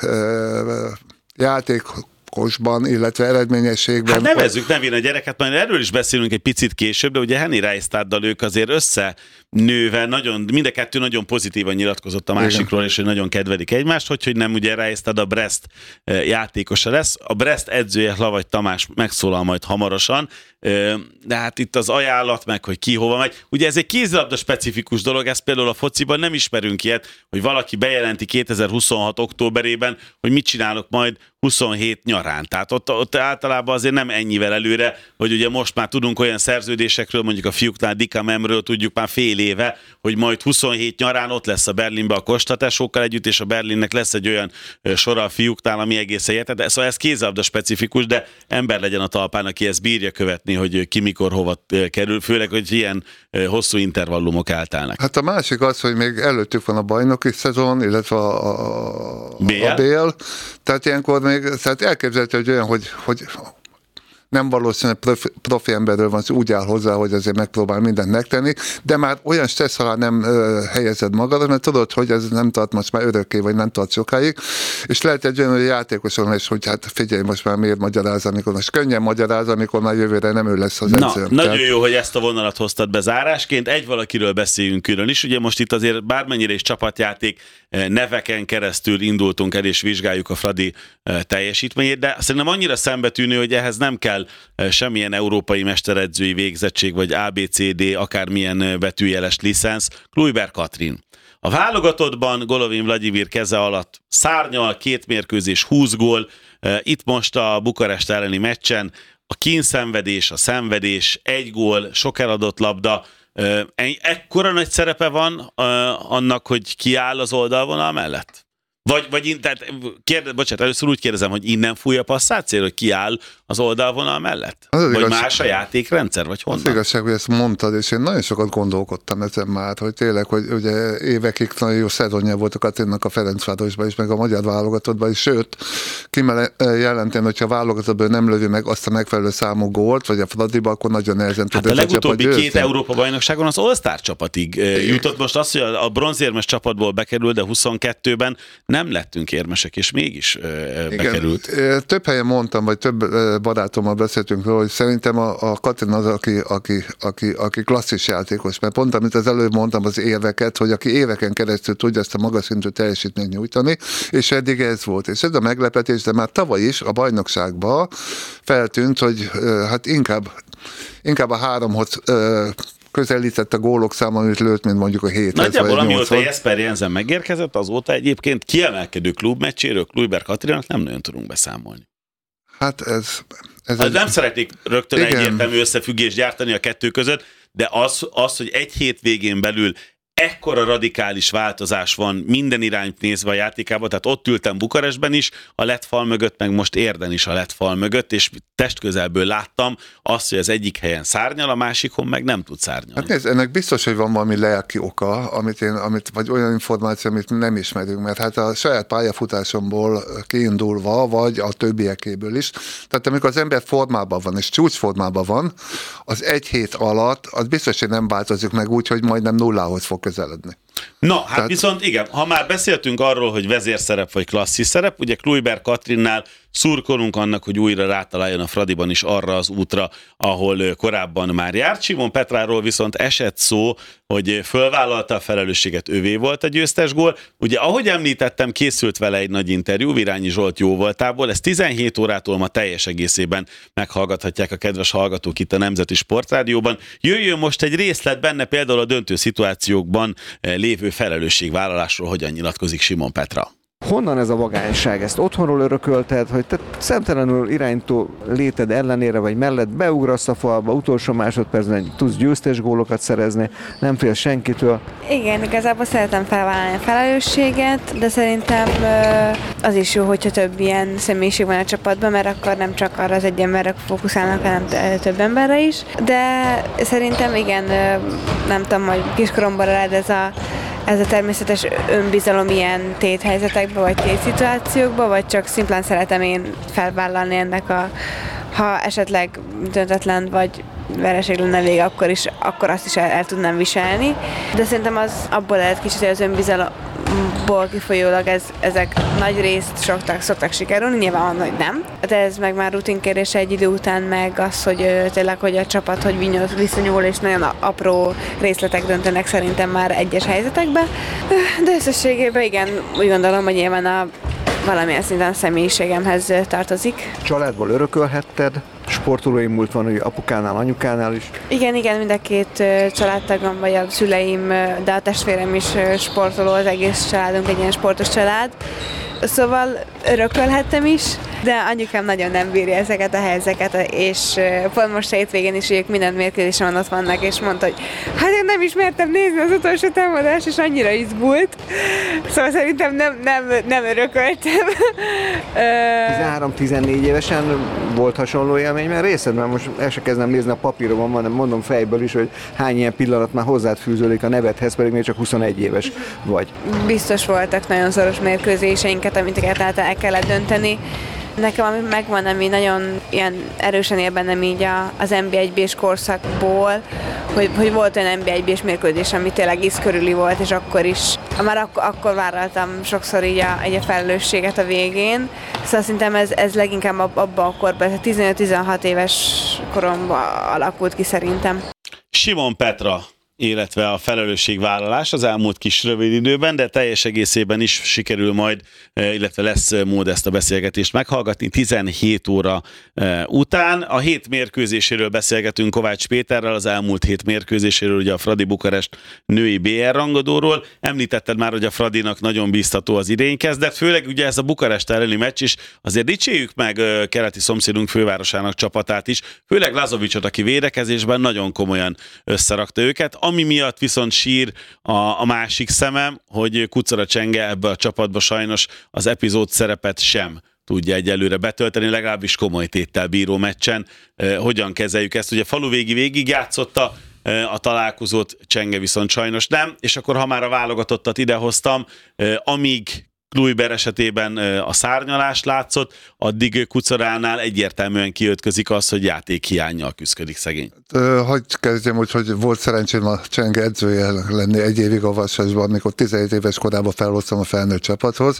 játék kosban, illetve eredményességben. Hát nevezzük nevén a gyereket, majd erről is beszélünk egy picit később, de ugye Henny Rijstaaddal ők azért összenőve, nagyon, mind a kettő nagyon pozitívan nyilatkozott a másikról, igen. És hogy nagyon kedvelik egymást, hogy, hogy nem ugye Rijstaad a Brest játékosa lesz. A Brest edzője Hlavagy Tamás megszólal majd hamarosan, de hát itt az ajánlat meg, hogy ki hova megy. Ugye ez egy kézilabda specifikus dolog, ezt például a fociban nem ismerünk ilyet, hogy valaki bejelenti kétezer-huszonhat októberében, hogy mit csinálok majd huszonhét nyarán. Tehát ott, ott általában azért nem ennyivel előre, hogy ugye most már tudunk olyan szerződésekről, mondjuk a fiúknál, Dika Memről tudjuk már fél éve, hogy majd huszonhét nyarán ott lesz a Berlinbe a Kostatásokkal együtt, és a Berlinnek lesz egy olyan sora a fiúknál, ami egészen érted. De szóval ez kézilabda specifikus, de ember legyen a talpán, aki ezt bírja követni, hogy ki mikor hova kerül, főleg, hogy ilyen hosszú intervallumok álltálnak. Hát a másik az, hogy még előttük van a bajnoki szezon, illetve a, a, a bé el, tehát ilyenkor még, tehát elképzelhető, hogy olyan, hogy, hogy nem valószínűleg profi, profi emberről van szó, úgy áll hozzá, hogy azért megpróbál mindent megtenni, de már olyan stressz alá nem ö, helyezed magad, mert tudod, hogy ez nem tart most már örökké, vagy nem tart sokáig, és lehet egy olyan játékoson is, hogy hát figyelj, most már miért magyaráz, amikor most könnyen magyaráz, amikor már jövőre nem ő lesz az Na, edzőm. Nagyon Tehát... jó, hogy ezt a vonalat hoztad be zárásként. Egy valakiről beszéljünk külön is. Ugye most itt azért bármennyire is csapatjáték neveken keresztül indultunk el, és vizsgáljuk a Fradi teljesítményét, de szerintem annyira szembetűnő, hogy ehhez nem kell semmilyen európai mesteredzői végzettség, vagy á bé cé dé, akármilyen betűjeles licensz. Kluiber Katrin. A válogatottban Golovin Vladimir keze alatt szárnyal, két mérkőzés, húsz gól. Itt most a Bukarest elleni meccsen a kínszenvedés, a szenvedés, egy gól, sok eladott labda. Ekkora nagy szerepe van annak, hogy kiáll az oldalvonal mellett? Vagy, vagy tehát, kérdez, bocsánat, először úgy kérdezem, hogy innen fúj a passzát, hogy kiáll az oldalvonal mellett? Az vagy igazság, más a játékrendszer, vagy honnan? Az igazság, hogy ezt mondtad, és én nagyon sokat gondolkodtam ezen már, hogy tényleg, hogy ugye évekig nagyon jó szezonja volt a Katrinnak a Ferencvárosban is, meg a magyar válogatottban is, sőt, kijelenteni, hogyha a válogatottban nem lövi meg azt a megfelelő számú gólt, vagy a Fradiba, akkor nagyon nehezen tud. Hát a legutóbbi két Európa-bajnokságon az All-Star csapatig jutott. Most az, hogy a bronzérmes csapatból bekerül, de huszonkettőben nem lettünk érmesek, és mégis ö, bekerült. Igen, több helyen mondtam, vagy több barátommal beszéltünk róla, hogy szerintem a, a Katrin az, aki, aki, aki, aki klasszis játékos, mert pont amit az előbb mondtam az érveket, hogy aki éveken keresztül tudja ezt a magas szintű teljesítményt nyújtani, és eddig ez volt. És ez a meglepetés, de már tavaly is a bajnokságban feltűnt, hogy hát inkább, inkább a háromhoz közelített a gólok száma, amit lőtt, mint mondjuk a héthez. Nagyjából amióta Jesper Jensen megérkezett, azóta egyébként kiemelkedő klubmeccséről Kluiber Katrinak nem nagyon tudunk beszámolni. Hát ez... ez hát egy... Nem szeretnék rögtön Igen. egyértelmű összefüggést gyártani a kettő között, de az, az, hogy egy hétvégén belül ekkora radikális változás van minden irányt nézve a játékában, tehát ott ültem Bukarestben is, a lett fal mögött, meg most Érden is a lett fal mögött, és testközelből láttam azt, hogy az egyik helyen szárnyal, a másikon meg nem tud szárnyalni. Hát nézd, ennek biztos, hogy van valami lelki oka, amit én, amit, vagy olyan információ, amit nem ismerünk, mert hát a saját pályafutásomból kiindulva, vagy a többiekéből is, tehát amikor az ember formában van, és csúcsformában van, az egy hét alatt, az biztos, hogy nem változik meg úgy, hogy majdnem nullához fog közeledni. Na, hát Tehát... viszont igen, ha már beszéltünk arról, hogy vezérszerep vagy klasszis szerep, ugye Kluivert Katrinnál szurkolunk annak, hogy újra rátaláljon a Fradiban is arra az útra, ahol korábban már járt. Simon Petráról viszont esett szó, hogy fölvállalta a felelősséget, övé volt a győztes gól. Ugye, ahogy említettem, készült vele egy nagy interjú Virányi Zsolt jóvoltából, ezt tizenhét órától ma teljes egészében meghallgathatják a kedves hallgatók itt a Nemzeti Sportrádióban. Jöjjön most egy részlet benne, például a döntő szituációkban lévő felelősségvállalásról, hogyan nyilatkozik Simon Petra. Honnan ez a vagányság? Ezt otthonról örökölted, hogy te szemtelenül iránytó léted ellenére vagy mellett beugrasz a falba, utolsó másodpercben tudsz győztes gólokat szerezni, nem félsz senkitől. Igen, igazából szeretem felvállalni a felelősséget, de szerintem az is jó, hogyha több ilyen személyiség van a csapatban, mert akkor nem csak arra az egy emberre fókuszálnak, hanem több emberre is. De szerintem igen, nem tudom, hogy kiskoromban rád ez a Ez a természetes önbizalom ilyen téthelyzetekben, vagy tétszituációkban, vagy csak szimplán szeretem én felvállalni ennek a, ha esetleg döntetlen vagy vereség lenne vége, akkor is, akkor azt is el, el tudnám viselni. De szerintem az abból lehet kicsit, hogy az önbizalomból kifolyólag ez, ezek nagy részt soktak, szoktak sikerülni, nyilván van, hogy nem. De ez meg már rutinkérése egy idő után, meg az, hogy tényleg, hogy a csapat hogy viszonyul, és nagyon apró részletek döntenek szerintem már egyes helyzetekben. De összességében igen, úgy gondolom, hogy nyilván a valamilyen szinten a személyiségemhez tartozik. Családból örökölhetted, sportolói múlt van, hogy apukánál, anyukánál is. Igen, igen, mind a két családtagom, vagy a szüleim, de a testvérem is sportoló, az egész családunk egy ilyen sportos család. Szóval örökölhettem is, de anyukám nagyon nem bírja ezeket a helyzeteket, és pont most hétvégén is ők minden mérkőzésen ott vannak, és mondta, hogy hát én nem ismertem nézni az utolsó támadást, és annyira izgult. Szóval szerintem nem, nem, nem örököltem. tizenhárom-tizennégy évesen volt hasonló élmény, mert részed, mert most el se kezdem nézni a papíromon, hanem mondom fejből is, hogy hány ilyen pillanat már hozzád fűződik a nevedhez, pedig még csak huszonegy éves vagy. Biztos voltak nagyon szoros mérkőzéseinket, amiket el kellett dönteni. Nekem ami megvan, ami nagyon ilyen erősen él bennem így a, az en bé egy bés korszakból, hogy, hogy volt olyan en bé egy bés mérkőzés, ami tényleg íz körüli volt, és akkor is, már ak- akkor vállaltam sokszor így a, így a felelősséget a végén. Szóval szerintem ez, ez leginkább abban a korban, tizenöt-tizenhat éves koromban alakult ki szerintem. Simon Petra, illetve a felelősségvállalás az elmúlt kis rövid időben, de teljes egészében is sikerül majd, illetve lesz mód ezt a beszélgetést meghallgatni tizenhét óra után. A hét mérkőzéséről beszélgetünk Kovács Péterrel, az elmúlt hét mérkőzéséről, ugye a Fradi Bukarest női bé er rangadóról. Említetted már, hogy a Fradinak nagyon bíztató az idény kezdet, főleg ugye ez a Bukarest elleni meccs is. Azért dicsérjük meg keleti szomszédunk fővárosának csapatát is, főleg Lazovicsot, aki védekezésben nagyon komolyan összerakta őket. Ami miatt viszont sír a, a másik szemem, hogy Kucora Csenge ebbe a csapatba sajnos az epizód szerepet sem tudja egyelőre betölteni, legalábbis komoly téttel bíró meccsen. E, hogyan kezeljük ezt? Ugye Faluvégi végig játszotta e, a találkozót, Csenge viszont sajnos nem, és akkor ha már a válogatottat idehoztam, e, amíg Kluivert esetében a szárnyalás látszott, addig Kucoránál egyértelműen kiötközik az, hogy játékhiánnyal küszködik szegény. Hogy kezdjem úgy, hogy volt szerencsém a Csenge edzője lenni egy évig a Vasasban, amikor tizenhét éves korában felhoztam a felnőtt csapathoz.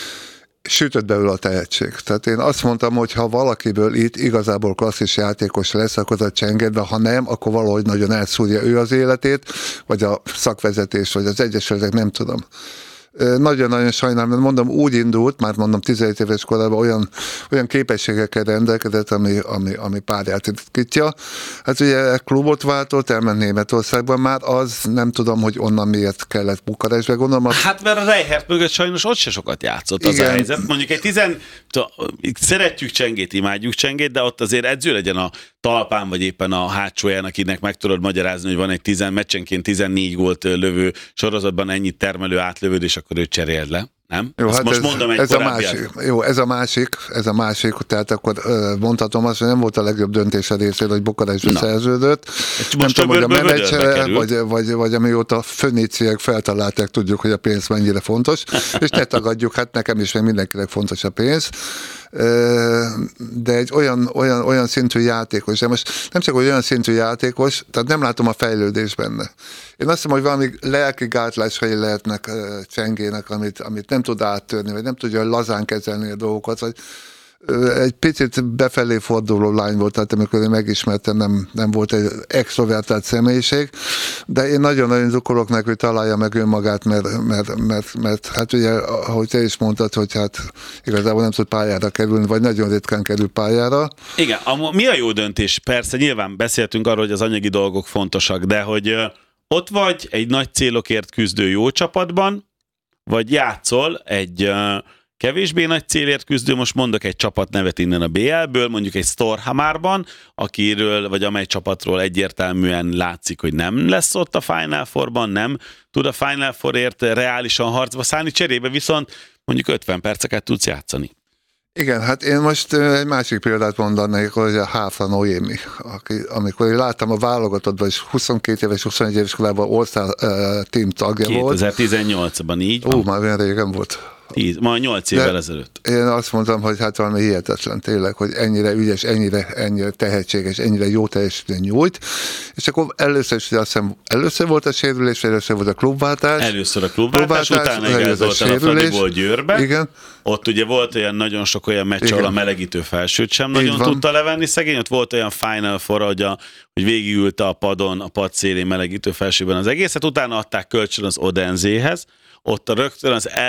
Sütött belőle a tehetség. Tehát én azt mondtam, hogy ha valakiből itt igazából klasszis játékos lesz, akkor a Csenge, de ha nem, akkor valahogy nagyon elszúrja ő az életét, vagy a szakvezetés, vagy az egyesületek, nem tudom. Nagyon-nagyon sajnálom, mert mondom, úgy indult, már mondom tizenhét éves korában olyan, olyan képességekkel rendelkezett, ami, ami, ami párját ritkítja. Hát ugye klubot váltott, elment Németországban már, az nem tudom, hogy onnan miért kellett Bukarestbe, gondolom. Az... Hát mert a Reichert mögött sajnos ott se sokat játszott az a helyzet. Mondjuk egy tizen... Szeretjük Csengét, imádjuk Csengét, de ott azért edző legyen a talpán, vagy éppen a hátsóján, akinek meg tudod magyarázni, hogy van egy tizen, meccsenként tizennégy gólt lövő sorozatban ennyit termelő átlövőd, és akkor őt cseréld le. Nem? Jó, hát most ez, mondom egy ez a másik. Jó, ez a másik, ez a másik, tehát akkor mondhatom azt, hogy nem volt a legjobb döntés a részéről, hogy Bukarestbe szerződött. Most nem tudom, hogy a menedzsere, vagy, vagy, vagy amióta föníciek feltalálták, tudjuk, hogy a pénz mennyire fontos, és ne tagadjuk, hát nekem is, meg mindenkinek fontos a pénz. De egy olyan, olyan, olyan szintű játékos, de most nem csak, hogy olyan szintű játékos, tehát nem látom a fejlődést benne. Én azt hiszem, hogy valami lelki gátlásai lehetnek uh, Csengének, amit, amit nem tud áttörni, vagy nem tudja lazán kezelni a dolgokat, vagy uh, egy picit befelé forduló lány volt, tehát amikor én megismertem, nem, nem volt egy extrovertált személyiség, de én nagyon-nagyon zukolok neki, hogy találja meg önmagát, mert, mert, mert, mert hát ugye, ahogy te is mondtad, hogy hát igazából nem tud pályára kerülni, vagy nagyon ritkán kerül pályára. Igen, a, mi a jó döntés? Persze, nyilván beszéltünk arról, hogy az anyagi dolgok fontosak, de hogy ott vagy egy nagy célokért küzdő jó csapatban, vagy játszol egy uh, kevésbé nagy célért küzdő, most mondok egy csapatnevet innen a bé el-ből, mondjuk egy Storhamárban, akiről, vagy amely csapatról egyértelműen látszik, hogy nem lesz ott a Final Fourban, nem tud a Final Fourért reálisan harcba szállni, cserébe viszont mondjuk ötven perceket tudsz játszani. Igen, hát én most egy másik példát mondanék, hogy a Háfra Noémi, aki, amikor én láttam a válogatottban, és huszonkét éves, huszonegy éves korában All-Star uh, team tagja volt. kétezer-tizennyolcban így van. Ó, már olyan régen volt. tíz, majd nyolc évvel ezelőtt. Én azt mondtam, hogy hát valami hihetetlen tényleg, hogy ennyire ügyes, ennyire, ennyire tehetséges, ennyire jó teljesítmény nyújt. És akkor először is, azt hiszem, először volt a sérülés, először volt a klubváltás. Először a klubváltás, klubváltás utána igazolt el a Fradiból Győrbe. Igen. Ott ugye volt olyan nagyon sok olyan meccs, ahol a melegítő felsőt sem nagyon tudta levenni szegény. Ott volt olyan Final Four, hogy, a, hogy végigülte a padon, a pad szélén melegítő felsőben az egészet. Utána adták kölcsön az Odenzéhez. Ott a rögtön az